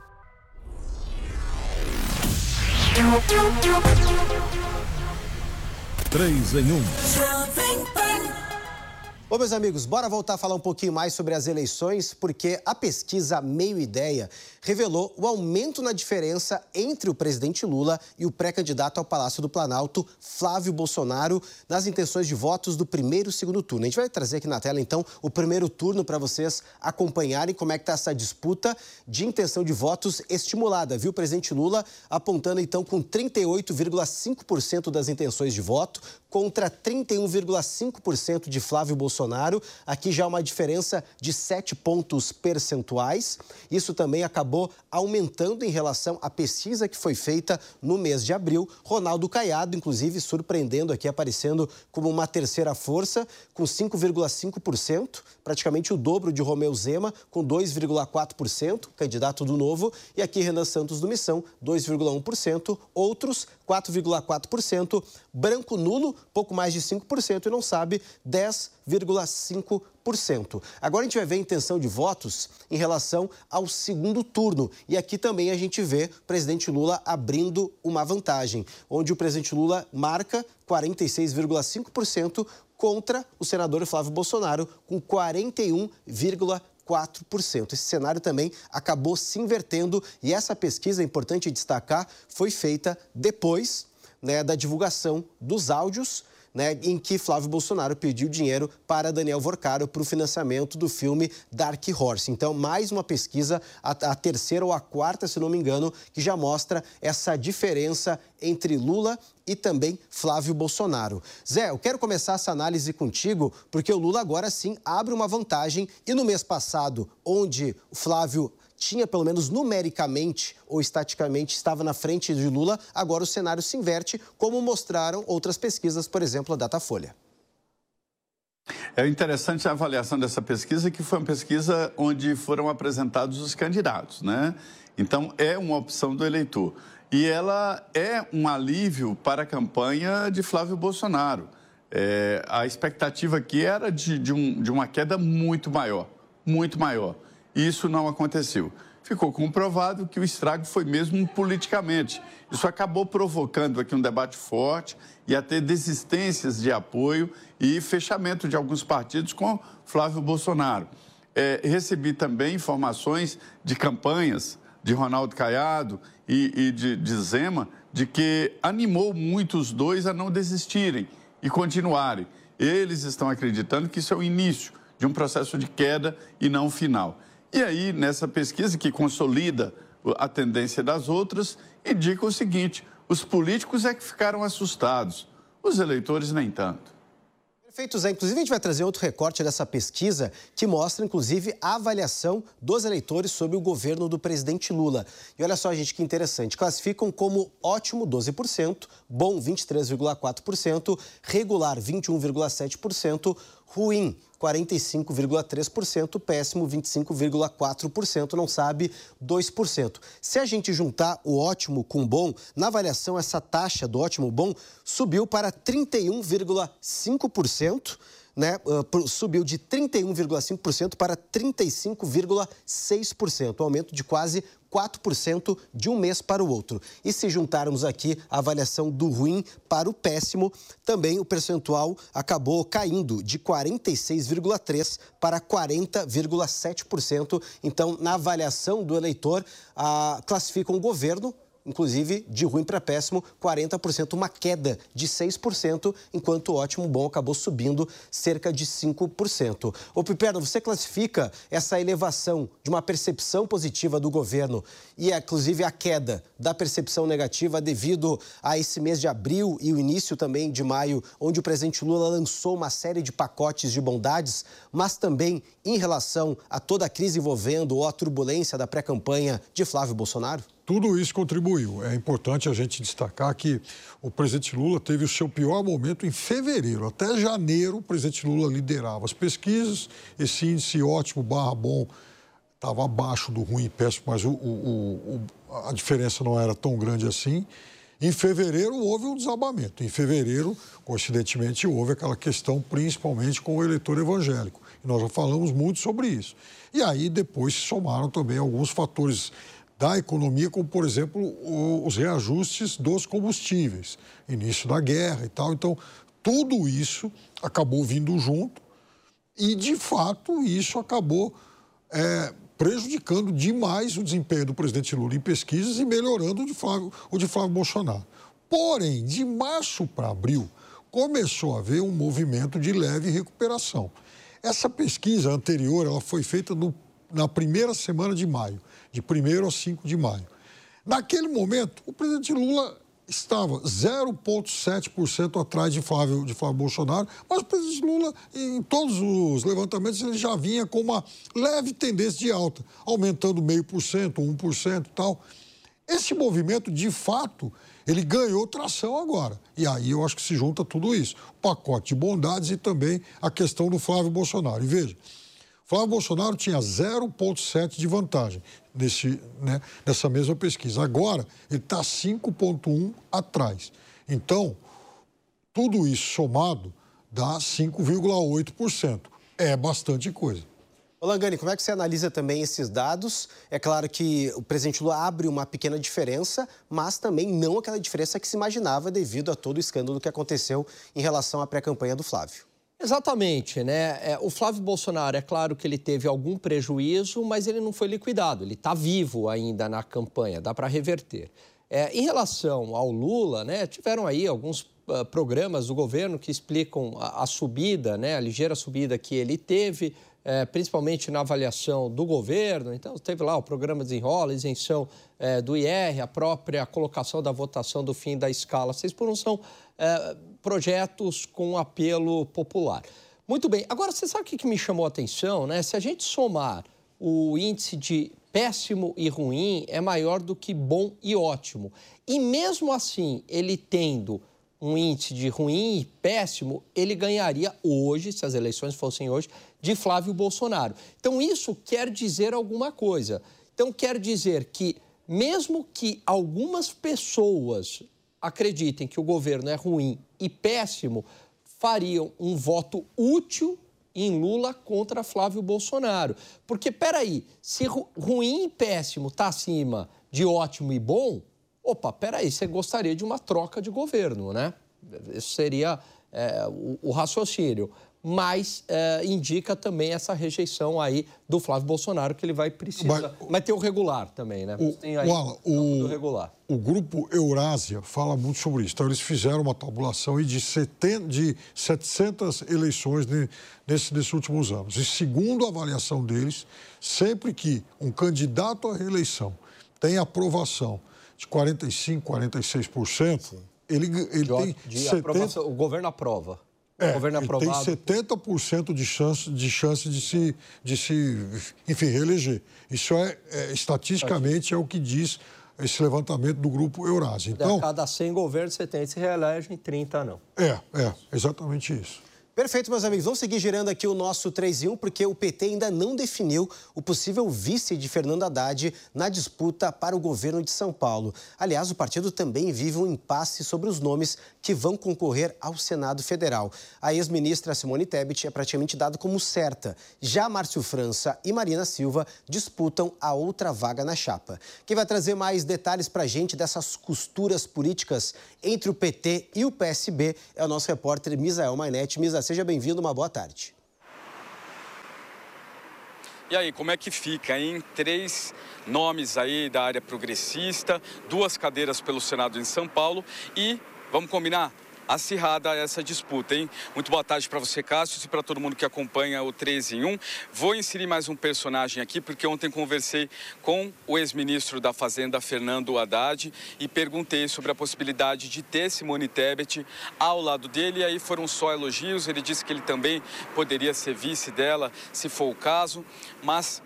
Três em um. Bom, meus amigos, bora voltar a falar um pouquinho mais sobre as eleições, porque a pesquisa Meio Ideia revelou o aumento na diferença entre o presidente Lula e o pré-candidato ao Palácio do Planalto, Flávio Bolsonaro, nas intenções de votos do primeiro e segundo turno. A gente vai trazer aqui na tela, então, o primeiro turno para vocês acompanharem como é que está essa disputa de intenção de votos estimulada, viu? O presidente Lula apontando, então, com trinta e oito vírgula cinco por cento das intenções de voto contra trinta e um vírgula cinco por cento de Flávio Bolsonaro. Aqui já uma diferença de sete pontos percentuais. Isso também acabou aumentando em relação à pesquisa que foi feita no mês de abril. Ronaldo Caiado, inclusive, surpreendendo aqui, aparecendo como uma terceira força, com cinco vírgula cinco por cento, praticamente o dobro de Romeu Zema, com dois vírgula quatro por cento, candidato do Novo. E aqui Renan Santos do Missão, dois vírgula um por cento. Outros, quatro vírgula quatro por cento. Branco nulo, pouco mais de cinco por cento. E não sabe, dez vírgula cinco por cento. Agora a gente vai ver a intenção de votos em relação ao segundo turno. E aqui também a gente vê o presidente Lula abrindo uma vantagem, onde o presidente Lula marca quarenta e seis vírgula cinco por cento contra o senador Flávio Bolsonaro, com quarenta e um vírgula quatro por cento. Esse cenário também acabou se invertendo e essa pesquisa, é importante destacar, foi feita depois, né, da divulgação dos áudios, né, em que Flávio Bolsonaro pediu dinheiro para Daniel Vorcaro para o financiamento do filme Dark Horse. Então, mais uma pesquisa, a, a terceira ou a quarta, se não me engano, que já mostra essa diferença entre Lula e também Flávio Bolsonaro. Zé, eu quero começar essa análise contigo, porque o Lula agora sim abre uma vantagem e no mês passado, onde o Flávio tinha, pelo menos numericamente ou estaticamente, estava na frente de Lula, agora o cenário se inverte, como mostraram outras pesquisas, por exemplo, a Datafolha. É interessante a avaliação dessa pesquisa, que foi uma pesquisa onde foram apresentados os candidatos, né? Então, é uma opção do eleitor. E ela é um alívio para a campanha de Flávio Bolsonaro. É, a expectativa aqui era de, de, um, de uma queda muito maior, muito maior. Isso não aconteceu. Ficou comprovado que o estrago foi mesmo politicamente. Isso acabou provocando aqui um debate forte e até desistências de apoio e fechamento de alguns partidos com Flávio Bolsonaro. É, recebi também informações de campanhas de Ronaldo Caiado e, e de, de Zema, de que animou muito os dois a não desistirem e continuarem. Eles estão acreditando que isso é o início de um processo de queda e não o final. E aí, nessa pesquisa que consolida a tendência das outras, indica o seguinte: os políticos é que ficaram assustados, os eleitores nem tanto. Perfeito, Zé. Inclusive, a gente vai trazer outro recorte dessa pesquisa que mostra, inclusive, a avaliação dos eleitores sobre o governo do presidente Lula. E olha só, gente, que interessante. Classificam como ótimo doze por cento, bom vinte e três vírgula quatro por cento, regular vinte e um vírgula sete por cento, ruim, quarenta e cinco vírgula três por cento, péssimo, vinte e cinco vírgula quatro por cento, não sabe, dois por cento. Se a gente juntar o ótimo com o bom, na avaliação essa taxa do ótimo bom subiu para trinta e um vírgula cinco por cento, né? Uh, subiu de trinta e um vírgula cinco por cento para trinta e cinco vírgula seis por cento, um aumento de quase quatro por cento de um mês para o outro. E se juntarmos aqui a avaliação do ruim para o péssimo, também o percentual acabou caindo de quarenta e seis vírgula três por cento para quarenta vírgula sete por cento. Então, na avaliação do eleitor, ah, classificam o governo, inclusive de ruim para péssimo, quarenta por cento, uma queda de seis por cento, enquanto o ótimo bom acabou subindo cerca de cinco por cento. Ô Piperno, você classifica essa elevação de uma percepção positiva do governo e, inclusive, a queda da percepção negativa devido a esse mês de abril e o início também de maio, onde o presidente Lula lançou uma série de pacotes de bondades, mas também em relação a toda a crise envolvendo ou a turbulência da pré-campanha de Flávio Bolsonaro? Tudo isso contribuiu. É importante a gente destacar que o presidente Lula teve o seu pior momento em fevereiro. Até janeiro, o presidente Lula liderava as pesquisas. Esse índice ótimo barra bom estava abaixo do ruim e péssimo, mas o, o, o, a diferença não era tão grande assim. Em fevereiro, houve um desabamento. Em fevereiro, coincidentemente, houve aquela questão principalmente com o eleitor evangélico. E nós já falamos muito sobre isso. E aí, depois, se somaram também alguns fatores da economia, como, por exemplo, os reajustes dos combustíveis, início da guerra e tal. Então, tudo isso acabou vindo junto e, de fato, isso acabou é, prejudicando demais o desempenho do presidente Lula em pesquisas e melhorando o de Flávio, o de Flávio Bolsonaro. Porém, de março para abril, começou a haver um movimento de leve recuperação. Essa pesquisa anterior ela foi feita no, na primeira semana de maio, de primeiro a cinco de maio. Naquele momento, o presidente Lula estava zero vírgula sete por cento atrás de Flávio, de Flávio Bolsonaro, mas o presidente Lula, em todos os levantamentos, ele já vinha com uma leve tendência de alta, aumentando meio por cento, um por cento e tal. Esse movimento, de fato, ele ganhou tração agora. E aí eu acho que se junta tudo isso. O pacote de bondades e também a questão do Flávio Bolsonaro. E veja, Flávio Bolsonaro tinha zero vírgula sete de vantagem nesse, né, nessa mesma pesquisa. Agora, ele está cinco vírgula um atrás. Então, tudo isso somado dá cinco vírgula oito por cento. É bastante coisa. Ô Langani, como é que você analisa também esses dados? É claro que o presidente Lula abre uma pequena diferença, mas também não aquela diferença que se imaginava devido a todo o escândalo que aconteceu em relação à pré-campanha do Flávio. Exatamente, né? É, o Flávio Bolsonaro, é claro que ele teve algum prejuízo, mas ele não foi liquidado. Ele está vivo ainda na campanha, dá para reverter. É, em relação ao Lula, né, tiveram aí alguns uh, programas do governo que explicam a, a subida, né, a ligeira subida que ele teve, é, principalmente na avaliação do governo. Então, teve lá o programa Desenrola, isenção é, do I R, a própria colocação da votação do fim da escala seis por um são é, projetos com apelo popular. Muito bem. Agora, você sabe o que me chamou a atenção, né? Se a gente somar o índice de péssimo e ruim, é maior do que bom e ótimo. E mesmo assim, ele tendo um índice de ruim e péssimo, ele ganharia hoje, se as eleições fossem hoje, de Flávio Bolsonaro. Então, isso quer dizer alguma coisa. Então, quer dizer que, mesmo que algumas pessoas acreditem que o governo é ruim e péssimo, fariam um voto útil em Lula contra Flávio Bolsonaro. Porque, peraí, se ru- ruim e péssimo está acima de ótimo e bom, opa, peraí, você gostaria de uma troca de governo, né? Esse seria é, o, o raciocínio. Mas é, indica também essa rejeição aí do Flávio Bolsonaro, que ele vai precisar. Mas, Mas tem o regular também, né? O, tem aí Wala, o, regular. o grupo Eurásia fala muito sobre isso. Então, eles fizeram uma tabulação aí de, setenta, de setecentas eleições de, nesse, nesses últimos anos. E, segundo a avaliação deles, sempre que um candidato à reeleição tem aprovação de quarenta e cinco por cento, quarenta e seis por cento, ele, ele de, tem... De setenta... aprovação, o governo aprova. É, o governo ele aprovado. tem setenta por cento de chance, de, chance de, se, de se, enfim, reeleger. Isso é, é estatisticamente, é o que diz esse levantamento do grupo Eurásia. Então, a cada cem governos, você tem, se reelegem, trinta não. É, é, exatamente isso. Perfeito, meus amigos. Vamos seguir girando aqui o nosso três em um, porque o P T ainda não definiu o possível vice de Fernando Haddad na disputa para o governo de São Paulo. Aliás, o partido também vive um impasse sobre os nomes que vão concorrer ao Senado Federal. A ex-ministra Simone Tebet é praticamente dada como certa. Já Márcio França e Marina Silva disputam a outra vaga na chapa. Quem vai trazer mais detalhes para a gente dessas costuras políticas entre o P T e o P S B é o nosso repórter Misael Mainetti. Misael, seja bem-vindo, uma boa tarde. E aí, como é que fica, hein? Três nomes aí da área progressista, duas cadeiras pelo Senado em São Paulo e, vamos combinar, acirrada essa disputa, hein? Muito boa tarde para você, Cássio, e para todo mundo que acompanha o três em um. Vou inserir mais um personagem aqui, porque ontem conversei com o ex-ministro da Fazenda, Fernando Haddad, e perguntei sobre a possibilidade de ter Simone Tebet ao lado dele, e aí foram só elogios. Ele disse que ele também poderia ser vice dela, se for o caso, mas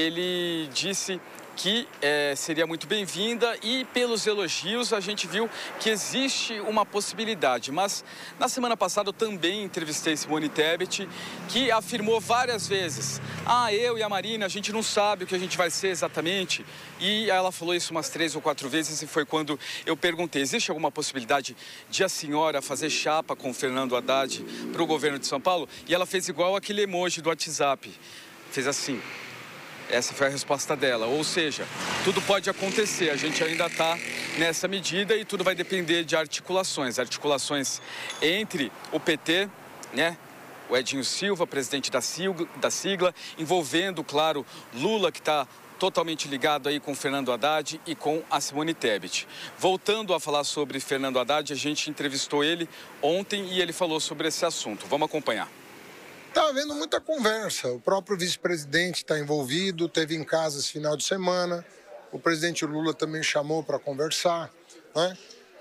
ele disse que é, seria muito bem-vinda e pelos elogios a gente viu que existe uma possibilidade. Mas na semana passada eu também entrevistei Simone Tebet, que afirmou várias vezes: ah, eu e a Marina, a gente não sabe o que a gente vai ser exatamente. E ela falou isso umas três ou quatro vezes e foi quando eu perguntei: existe alguma possibilidade de a senhora fazer chapa com o Fernando Haddad para o governo de São Paulo? E ela fez igual aquele emoji do WhatsApp, fez assim. Essa foi a resposta dela, ou seja, tudo pode acontecer, a gente ainda está nessa medida e tudo vai depender de articulações, articulações entre o P T, né, o Edinho Silva, presidente da sigla, da sigla envolvendo, claro, Lula, que está totalmente ligado aí com o Fernando Haddad e com a Simone Tebet. Voltando a falar sobre Fernando Haddad, a gente entrevistou ele ontem e ele falou sobre esse assunto. Vamos acompanhar. Está havendo muita conversa, o próprio vice-presidente está envolvido, teve em casa esse final de semana, o presidente Lula também chamou para conversar, né?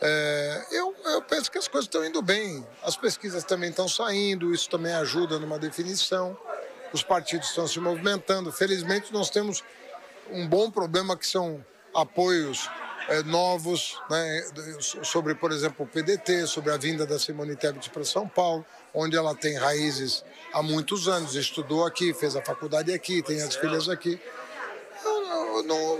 É, eu, eu penso que as coisas estão indo bem, as pesquisas também estão saindo, isso também ajuda numa definição, os partidos estão se movimentando. Felizmente nós temos um bom problema que são apoios é, novos, né, sobre, por exemplo, o P D T, sobre a vinda da Simone Tebet para São Paulo, onde ela tem raízes há muitos anos, estudou aqui, fez a faculdade aqui, tem as filhas aqui. Eu, eu, não...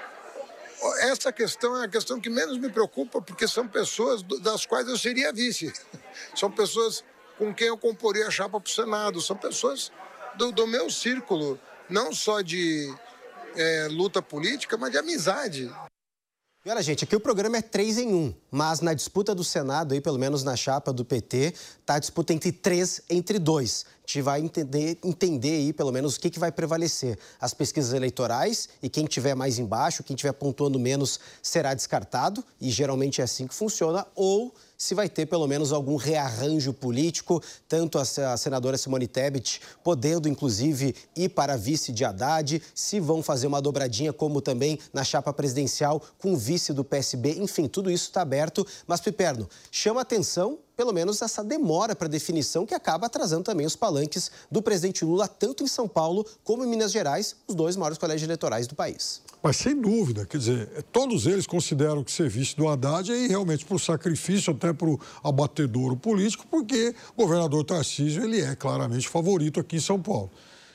Essa questão é a questão que menos me preocupa, porque são pessoas das quais eu seria vice. São pessoas com quem eu comporia a chapa para o Senado, são pessoas do, do meu círculo, não só de é, luta política, mas de amizade. E olha, gente, aqui o programa é três em um, mas na disputa do Senado, aí, pelo menos na chapa do P T, tá a disputa entre três, entre dois. A gente vai entender, entender aí, pelo menos, o que, que vai prevalecer. As pesquisas eleitorais e quem tiver mais embaixo, quem tiver pontuando menos, será descartado, e geralmente é assim que funciona, ou se vai ter pelo menos algum rearranjo político, tanto a senadora Simone Tebet podendo, inclusive, ir para vice de Haddad, se vão fazer uma dobradinha, como também na chapa presidencial com o vice do P S B. Enfim, tudo isso está aberto. Mas, Piperno, chama atenção, pelo menos, essa demora para definição que acaba atrasando também os palanques do presidente Lula, tanto em São Paulo como em Minas Gerais, os dois maiores colégios eleitorais do país. Mas, sem dúvida, quer dizer, todos eles consideram que ser vice do Haddad é realmente para o sacrifício, até para o abatedouro político, porque o governador Tarcísio, ele é claramente favorito aqui em São Paulo.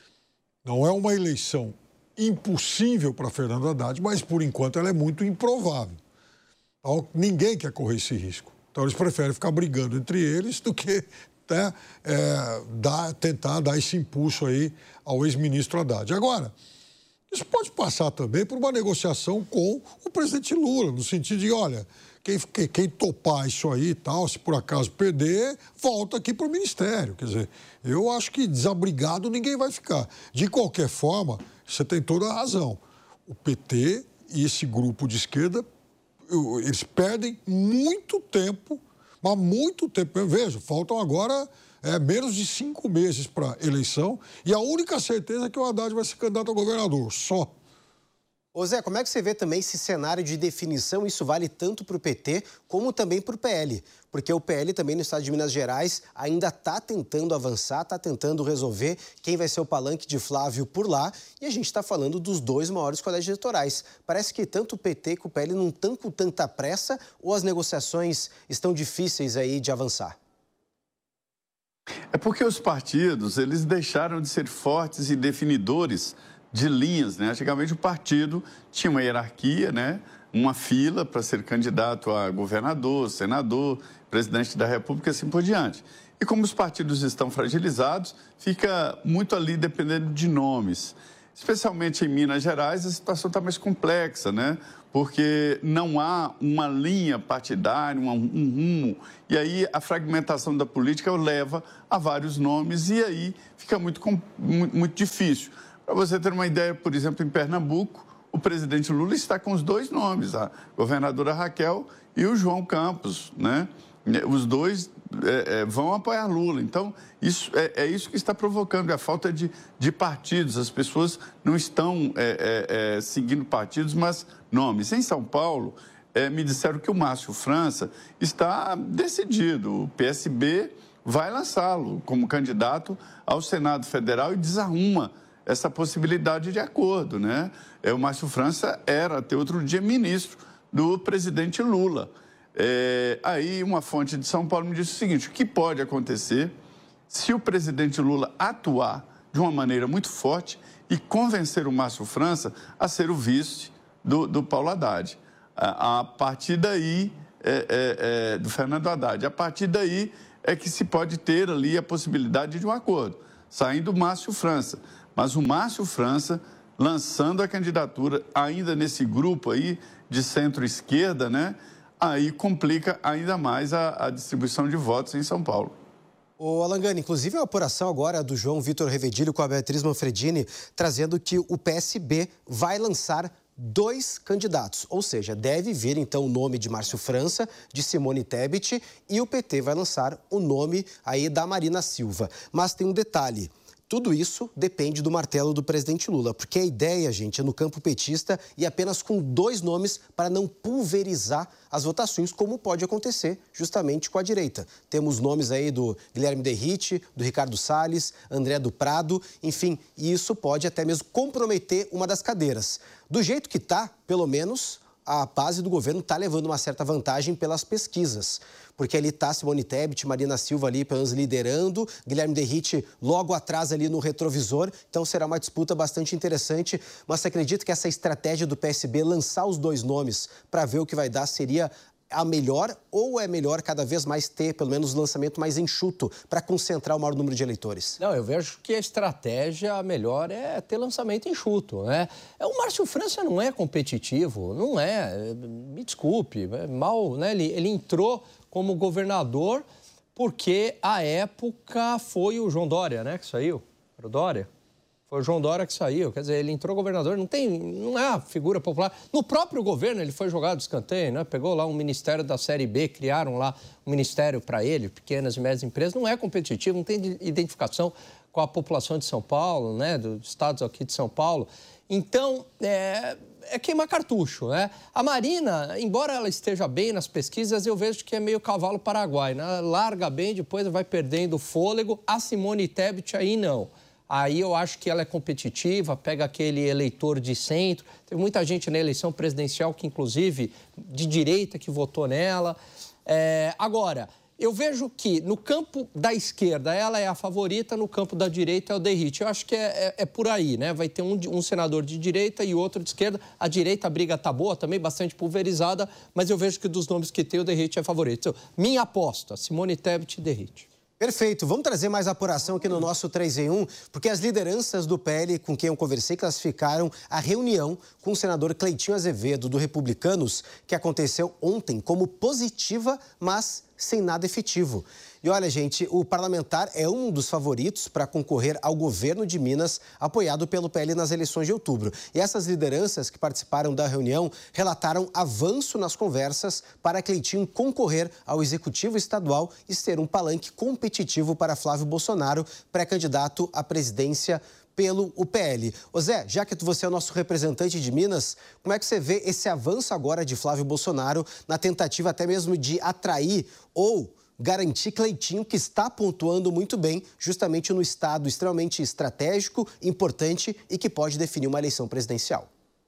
Não é uma eleição impossível para Fernando Haddad, mas, por enquanto, ela é muito improvável. Então, ninguém quer correr esse risco. Então, eles preferem ficar brigando entre eles do que né, é, dar, tentar dar esse impulso aí ao ex-ministro Haddad. Agora, isso pode passar também por uma negociação com o presidente Lula, no sentido de, olha, quem, quem, quem topar isso aí e tal, se por acaso perder, volta aqui para o Ministério. Quer dizer, eu acho que desabrigado ninguém vai ficar. De qualquer forma, você tem toda a razão. O P T e esse grupo de esquerda, eles perdem muito tempo, mas muito tempo. Veja, faltam agora é, menos de cinco meses para a eleição e a única certeza é que o Haddad vai ser candidato a governador, só. Ô Zé, como é que você vê também esse cenário de definição? Isso vale tanto para o P T como também para o P L. Porque o P L também no estado de Minas Gerais ainda está tentando avançar, está tentando resolver quem vai ser o palanque de Flávio por lá. E a gente está falando dos dois maiores colégios eleitorais. Parece que tanto o P T como o P L não estão com tanta pressa ou as negociações estão difíceis aí de avançar? É porque os partidos, eles deixaram de ser fortes e definidores de linhas, né? Antigamente o partido tinha uma hierarquia, né? Uma fila para ser candidato a governador, senador, presidente da República e assim por diante. E como os partidos estão fragilizados, fica muito ali dependendo de nomes. Especialmente em Minas Gerais, a situação está mais complexa, né? Porque não há uma linha partidária, um, um rumo. E aí a fragmentação da política leva a vários nomes e aí fica muito, muito, muito difícil. Para você ter uma ideia, por exemplo, em Pernambuco, o presidente Lula está com os dois nomes, a governadora Raquel e o João Campos, né? Os dois é, é, vão apoiar Lula. Então, isso, é, é isso que está provocando, é a falta de, de partidos. As pessoas não estão é, é, é, seguindo partidos, mas nomes. Em São Paulo, é, me disseram que o Márcio França está decidido. O P S B vai lançá-lo como candidato ao Senado Federal e desarruma essa possibilidade de acordo, né? É, o Márcio França era, até outro dia, ministro do presidente Lula. É, aí uma fonte de São Paulo me disse o seguinte: o que pode acontecer se o presidente Lula atuar de uma maneira muito forte e convencer o Márcio França a ser o vice do, do Paulo Haddad. A, a partir daí, é, é, é, do Fernando Haddad, a partir daí é que se pode ter ali a possibilidade de um acordo, saindo o Márcio França. Mas o Márcio França lançando a candidatura ainda nesse grupo aí de centro-esquerda, né? Aí complica ainda mais a, a distribuição de votos em São Paulo. O Alangani, inclusive a apuração agora do João Vitor Revedilho com a Beatriz Manfredini, trazendo que o P S B vai lançar dois candidatos, ou seja, deve vir então o nome de Márcio França, de Simone Tebet, e o P T vai lançar o nome aí da Marina Silva. Mas tem um detalhe. Tudo isso depende do martelo do presidente Lula, porque a ideia, gente, é no campo petista e apenas com dois nomes para não pulverizar as votações, como pode acontecer justamente com a direita. Temos nomes aí do Guilherme Derrite, do Ricardo Salles, André do Prado, enfim, e isso pode até mesmo comprometer uma das cadeiras. Do jeito que está, pelo menos, a base do governo está levando uma certa vantagem pelas pesquisas, porque ali está Simone Tebet, Marina Silva ali, pelo menos liderando, Guilherme Derrite logo atrás ali no retrovisor, então será uma disputa bastante interessante, mas você acredita que essa estratégia do P S B, lançar os dois nomes para ver o que vai dar, seria a melhor, ou é melhor cada vez mais ter, pelo menos, o lançamento mais enxuto para concentrar o maior número de eleitores? Não, eu vejo que a estratégia melhor é ter lançamento enxuto, né? O Márcio França não é competitivo, não é, me desculpe, é mal, né? Ele, ele entrou como governador porque, à época, foi o João Dória, né, que saiu, era o Dória. Foi o João Dória que saiu, quer dizer, ele entrou governador, não, tem, não é a figura popular. No próprio governo ele foi jogado de escanteio, né? Pegou lá um ministério da Série B, criaram lá um ministério para ele, pequenas e médias empresas, não é competitivo, não tem identificação com a população de São Paulo, né? Dos estados aqui de São Paulo. Então, é, é queimar cartucho, né? A Marina, embora ela esteja bem nas pesquisas, eu vejo que é meio cavalo paraguai, né? Larga bem, depois vai perdendo fôlego. A Simone Tebet aí não. Aí eu acho que ela é competitiva, pega aquele eleitor de centro. Teve muita gente na eleição presidencial que, inclusive, de direita, que votou nela. É, agora, eu vejo que no campo da esquerda ela é a favorita, no campo da direita é o Derrite. Eu acho que é, é, é por aí, né? Vai ter um, um senador de direita e outro de esquerda. A direita, a briga tá boa, também bastante pulverizada, mas eu vejo que dos nomes que tem, o Derrite é favorito. Então, minha aposta, Simone Tebet e Derrite. Perfeito. Vamos trazer mais apuração aqui no nosso três em um, porque as lideranças do P L com quem eu conversei classificaram a reunião com o senador Cleitinho Azevedo, do Republicanos, que aconteceu ontem como positiva, mas sem nada efetivo. E olha, gente, o parlamentar é um dos favoritos para concorrer ao governo de Minas, apoiado pelo P L nas eleições de outubro. E essas lideranças que participaram da reunião relataram avanço nas conversas para Cleitinho concorrer ao executivo estadual e ser um palanque competitivo para Flávio Bolsonaro, pré-candidato à presidência pelo U P L. Ô Zé, já que você é o nosso representante de Minas, como é que você vê esse avanço agora de Flávio Bolsonaro na tentativa até mesmo de atrair ou garantir Cleitinho, que está pontuando muito bem, justamente no estado extremamente estratégico, importante e que pode definir uma eleição presidencial?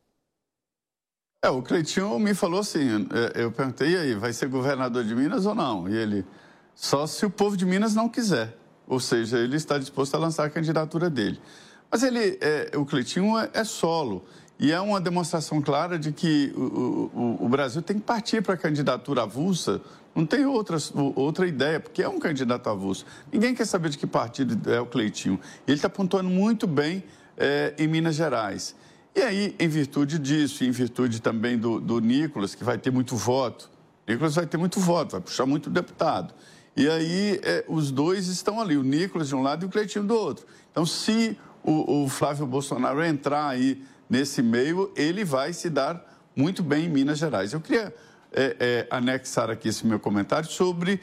É, o Cleitinho me falou assim, eu perguntei, e aí, vai ser governador de Minas ou não? E ele, só se o povo de Minas não quiser. ou seja, ele está disposto a lançar a candidatura dele. Mas ele, é, o Cleitinho é, é solo, e é uma demonstração clara de que o, o, o Brasil tem que partir para a candidatura avulsa, não tem outras, outra ideia, porque é um candidato avulso. Ninguém quer saber de que partido é o Cleitinho. Ele está pontuando muito bem é, em Minas Gerais. E aí, em virtude disso, e em virtude também do, do Nicolas, que vai ter muito voto, Nicolas vai ter muito voto, vai puxar muito deputado. E aí, é, os dois estão ali, o Nicolas de um lado e o Cleitinho do outro. Então, se o, o Flávio Bolsonaro entrar aí nesse meio, ele vai se dar muito bem em Minas Gerais. Eu queria é, é, anexar aqui esse meu comentário sobre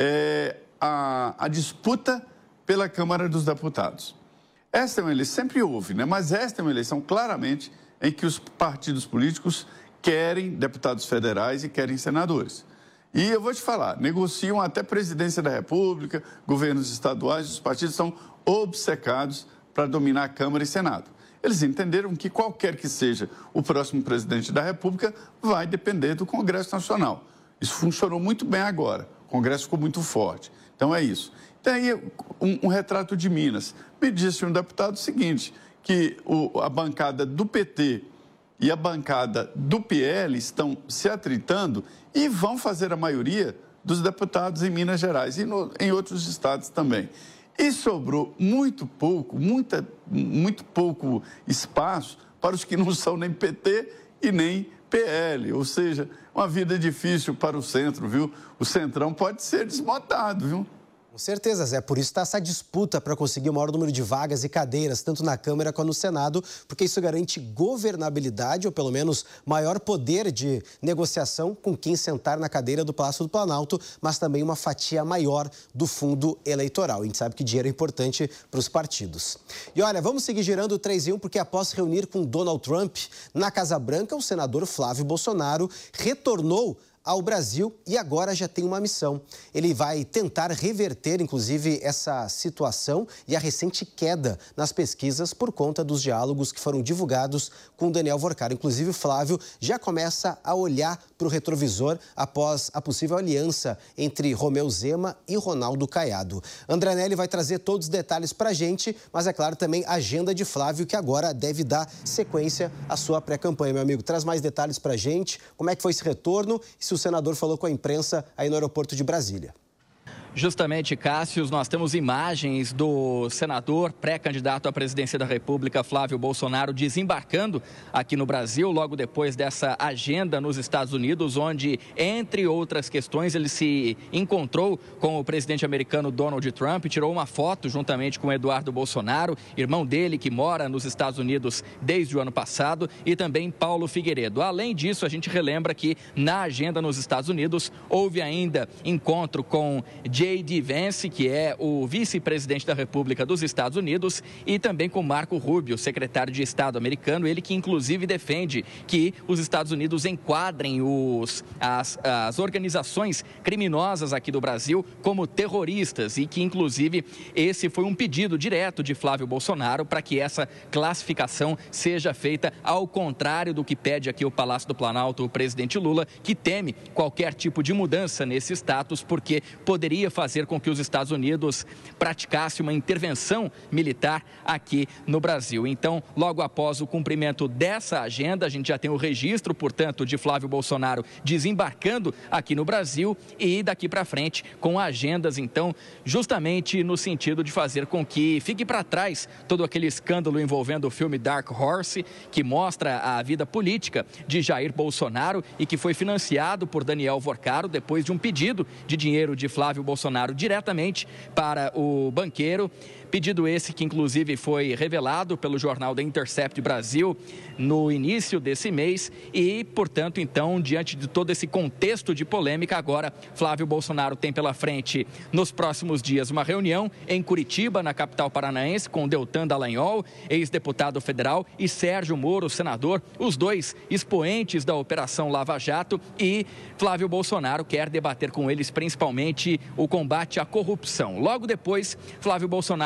é, a, a disputa pela Câmara dos Deputados. Esta é uma eleição, sempre houve, né? Mas esta é uma eleição claramente em que os partidos políticos querem deputados federais e querem senadores. E eu vou te falar, negociam até presidência da República, governos estaduais, os partidos são obcecados para dominar a Câmara e Senado. Eles entenderam que qualquer que seja o próximo presidente da República vai depender do Congresso Nacional. Isso funcionou muito bem agora, o Congresso ficou muito forte. Então é isso. Tem aí um, um retrato de Minas. Me disse um deputado o seguinte, que o, a bancada do P T e a bancada do P L estão se atritando e vão fazer a maioria dos deputados em Minas Gerais e no, em outros estados também. E sobrou muito pouco, muita, muito pouco espaço para os que não são nem P T e nem P L, ou seja, uma vida difícil para o centro, viu? O centrão pode ser desmotado, viu? Com certeza, Zé. Por isso está essa disputa para conseguir o maior número de vagas e cadeiras, tanto na Câmara quanto no Senado, porque isso garante governabilidade, ou pelo menos maior poder de negociação com quem sentar na cadeira do Palácio do Planalto, mas também uma fatia maior do fundo eleitoral. A gente sabe que dinheiro é importante para os partidos. E olha, vamos seguir girando o três em um, porque após se reunir com Donald Trump na Casa Branca, o senador Flávio Bolsonaro retornou ao Brasil e agora já tem uma missão. Ele vai tentar reverter, inclusive, essa situação e a recente queda nas pesquisas por conta dos diálogos que foram divulgados com Daniel Vorcaro. Inclusive, o Flávio já começa a olhar para o retrovisor após a possível aliança entre Romeu Zema e Ronaldo Caiado. André Nelly vai trazer todos os detalhes para a gente, mas, é claro, também a agenda de Flávio, que agora deve dar sequência à sua pré-campanha. Meu amigo, traz mais detalhes para a gente, como é que foi esse retorno e se o senador falou com a imprensa aí no aeroporto de Brasília. Justamente, Cássio, nós temos imagens do senador pré-candidato à presidência da República, Flávio Bolsonaro, desembarcando aqui no Brasil, logo depois dessa agenda nos Estados Unidos, onde, entre outras questões, ele se encontrou com o presidente americano Donald Trump, tirou uma foto juntamente com Eduardo Bolsonaro, irmão dele, que mora nos Estados Unidos desde o ano passado, e também Paulo Figueiredo. Além disso, a gente relembra que na agenda nos Estados Unidos houve ainda encontro com J D Vance, que é o vice-presidente da República dos Estados Unidos, e também com Marco Rubio, secretário de Estado americano, ele que inclusive defende que os Estados Unidos enquadrem os, as, as organizações criminosas aqui do Brasil como terroristas e que inclusive esse foi um pedido direto de Flávio Bolsonaro para que essa classificação seja feita ao contrário do que pede aqui o Palácio do Planalto, o presidente Lula, que teme qualquer tipo de mudança nesse status porque poderia fazer com que os Estados Unidos praticasse uma intervenção militar aqui no Brasil. Então, logo após o cumprimento dessa agenda, a gente já tem o registro, portanto, de Flávio Bolsonaro desembarcando aqui no Brasil e daqui para frente com agendas, então, justamente no sentido de fazer com que fique para trás todo aquele escândalo envolvendo o filme Dark Horse, que mostra a vida política de Jair Bolsonaro e que foi financiado por Daniel Vorcaro depois de um pedido de dinheiro de Flávio Bolsonaro diretamente para o banqueiro. Pedido esse que, inclusive, foi revelado pelo jornal The Intercept Brasil no início desse mês e, portanto, então, diante de todo esse contexto de polêmica, agora Flávio Bolsonaro tem pela frente, nos próximos dias, uma reunião em Curitiba, na capital paranaense, com Deltan Dallagnol, ex-deputado federal, e Sérgio Moro, senador, os dois expoentes da Operação Lava Jato, e Flávio Bolsonaro quer debater com eles, principalmente, o combate à corrupção. Logo depois, Flávio Bolsonaro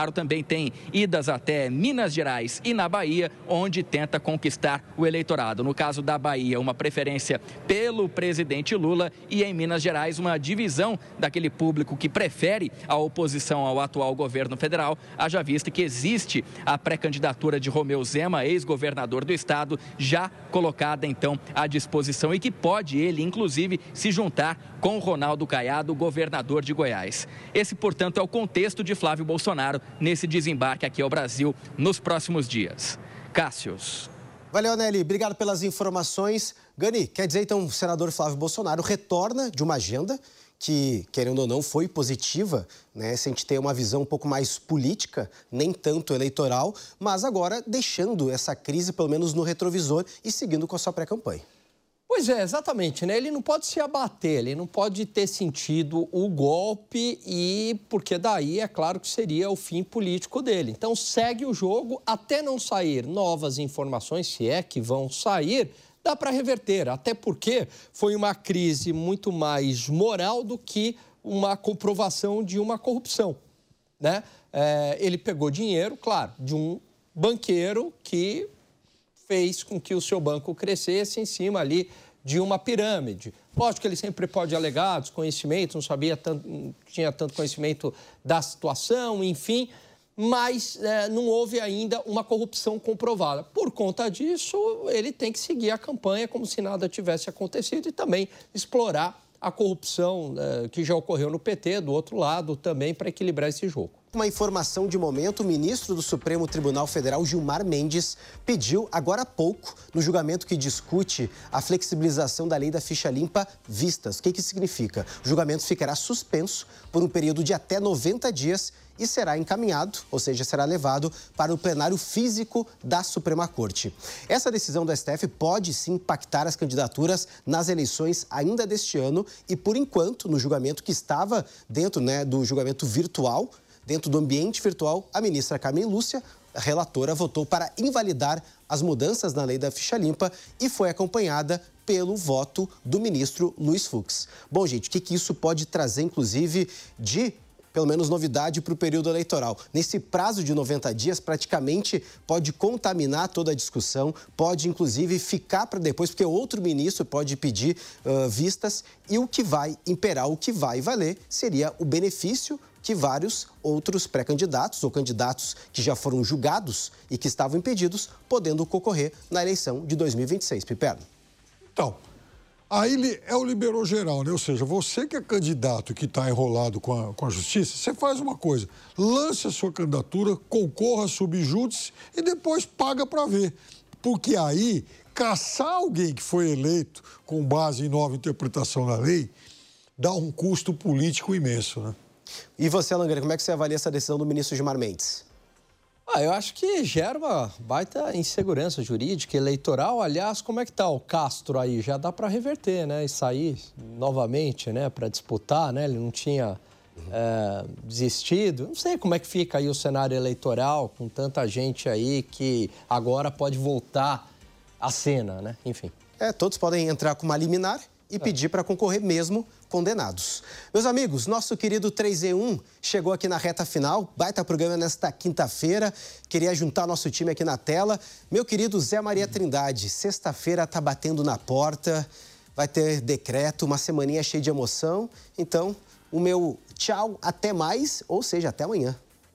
Bolsonaro também tem idas até Minas Gerais e na Bahia, onde tenta conquistar o eleitorado. No caso da Bahia, uma preferência pelo presidente Lula e em Minas Gerais, uma divisão daquele público que prefere a oposição ao atual governo federal, haja vista que existe a pré-candidatura de Romeu Zema, ex-governador do estado, já colocada então à disposição e que pode ele, inclusive, se juntar com o Ronaldo Caiado, governador de Goiás. Esse, portanto, é o contexto de Flávio Bolsonaro nesse desembarque aqui ao Brasil nos próximos dias. Cássius. Valeu, Nelly. Obrigado pelas informações. Gani, quer dizer, então, o senador Flávio Bolsonaro retorna de uma agenda que, querendo ou não, foi positiva, né? Se a gente tem uma visão um pouco mais política, nem tanto eleitoral, mas agora deixando essa crise, pelo menos no retrovisor, e seguindo com a sua pré-campanha. Pois é, exatamente, né? Ele não pode se abater, ele não pode ter sentido o golpe e porque daí é claro que seria o fim político dele. Então segue o jogo até não sair novas informações, se é que vão sair, dá para reverter, até porque foi uma crise muito mais moral do que uma comprovação de uma corrupção, né? É, ele pegou dinheiro, claro, de um banqueiro que fez com que o seu banco crescesse em cima ali de uma pirâmide. Lógico que ele sempre pode alegar desconhecimento, não sabia tanto, não tinha tanto conhecimento da situação, enfim, mas é, não houve ainda uma corrupção comprovada. Por conta disso, ele tem que seguir a campanha como se nada tivesse acontecido e também explorar a corrupção é, que já ocorreu no P T, do outro lado, também para equilibrar esse jogo. Uma informação de momento, o ministro do Supremo Tribunal Federal, Gilmar Mendes, pediu agora há pouco, no julgamento que discute a flexibilização da lei da ficha limpa, vistas. O que que significa? O julgamento ficará suspenso por um período de até noventa dias e será encaminhado, ou seja, será levado para o plenário físico da Suprema Corte. Essa decisão do S T F pode sim impactar as candidaturas nas eleições ainda deste ano e, por enquanto, no julgamento que estava dentro, né, do julgamento virtual, dentro do ambiente virtual, a ministra Carmen Lúcia, a relatora, votou para invalidar as mudanças na lei da ficha limpa e foi acompanhada pelo voto do ministro Luiz Fux. Bom, gente, o que, que isso pode trazer, inclusive, de, pelo menos, novidade para o período eleitoral? Nesse prazo de noventa dias, praticamente pode contaminar toda a discussão, pode, inclusive, ficar para depois, porque outro ministro pode pedir uh, vistas e o que vai imperar, o que vai valer, seria o benefício que vários outros pré-candidatos ou candidatos que já foram julgados e que estavam impedidos, podendo concorrer na eleição de dois mil e vinte e seis. Piperno. Então, aí é o liberou geral, né? Ou seja, você que é candidato que está enrolado com a, com a justiça, você faz uma coisa, lance a sua candidatura, concorra subjúdice e depois paga para ver. Porque aí, caçar alguém que foi eleito com base em nova interpretação da lei, dá um custo político imenso, né? E você, Alangueira, como é que você avalia essa decisão do ministro Gilmar Mendes? Ah, eu acho que gera uma baita insegurança jurídica, eleitoral. Aliás, como é que tá o Castro aí? Já dá para reverter, né? E sair novamente, né? Para disputar, né? Ele não tinha uhum. é, desistido. Não sei como é que fica aí o cenário eleitoral com tanta gente aí que agora pode voltar à cena, né? Enfim. É, todos podem entrar com uma liminar e é. pedir para concorrer mesmo condenados. Meus amigos, nosso querido três em um chegou aqui na reta final, baita programa nesta quinta-feira, queria juntar nosso time aqui na tela. Meu querido Zé Maria Trindade, sexta-feira tá batendo na porta, vai ter decreto, uma semaninha cheia de emoção, então o meu tchau, até mais, ou seja, até amanhã.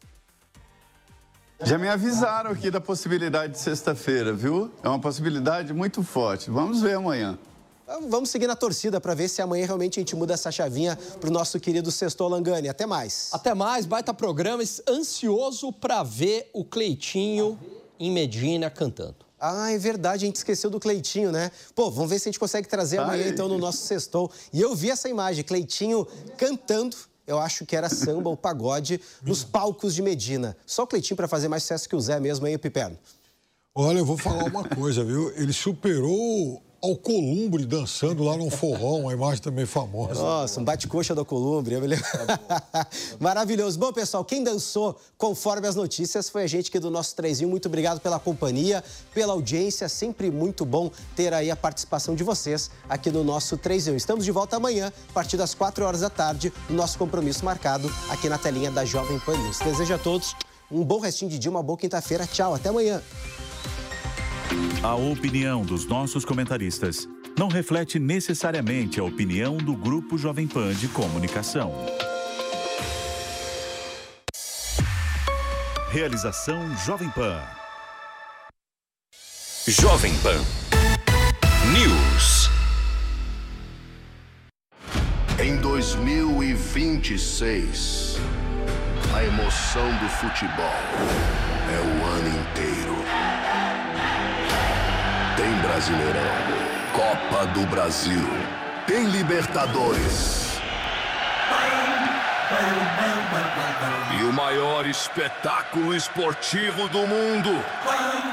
Já me avisaram aqui da possibilidade de sexta-feira, viu? É uma possibilidade muito forte, vamos ver amanhã. Vamos seguir na torcida para ver se amanhã realmente a gente muda essa chavinha para o nosso querido Sextou Langani. Até mais. Até mais, baita programa. Ansioso para ver o Cleitinho em Medina cantando. Ah, é verdade, a gente esqueceu do Cleitinho, né? Pô, vamos ver se a gente consegue trazer amanhã, Ai. então, no nosso Sextou. E eu vi essa imagem, Cleitinho cantando, eu acho que era samba ou pagode, nos palcos de Medina. Só o Cleitinho para fazer mais sucesso que o Zé mesmo, aí, Piperno. Olha, eu vou falar uma coisa, viu? Ele superou Alcolumbre dançando lá num forró, uma imagem também famosa. Nossa, um bate-coxa do Alcolumbre. Maravilhoso. Bom, pessoal, quem dançou conforme as notícias foi a gente aqui do nosso três em um. Muito obrigado pela companhia, pela audiência. Sempre muito bom ter aí a participação de vocês aqui no nosso três em um. Estamos de volta amanhã, a partir das quatro horas da tarde, no nosso compromisso marcado aqui na telinha da Jovem Pan News. Desejo a todos Um bom restinho de dia, uma boa quinta-feira. Tchau, até amanhã. A opinião dos nossos comentaristas não reflete necessariamente a opinião do Grupo Jovem Pan de Comunicação. Realização Jovem Pan. Jovem Pan News. Em dois mil e vinte e seis, a emoção do futebol é o ano inteiro. Tem Brasileirão, Copa do Brasil, tem Libertadores. E o maior espetáculo esportivo do mundo.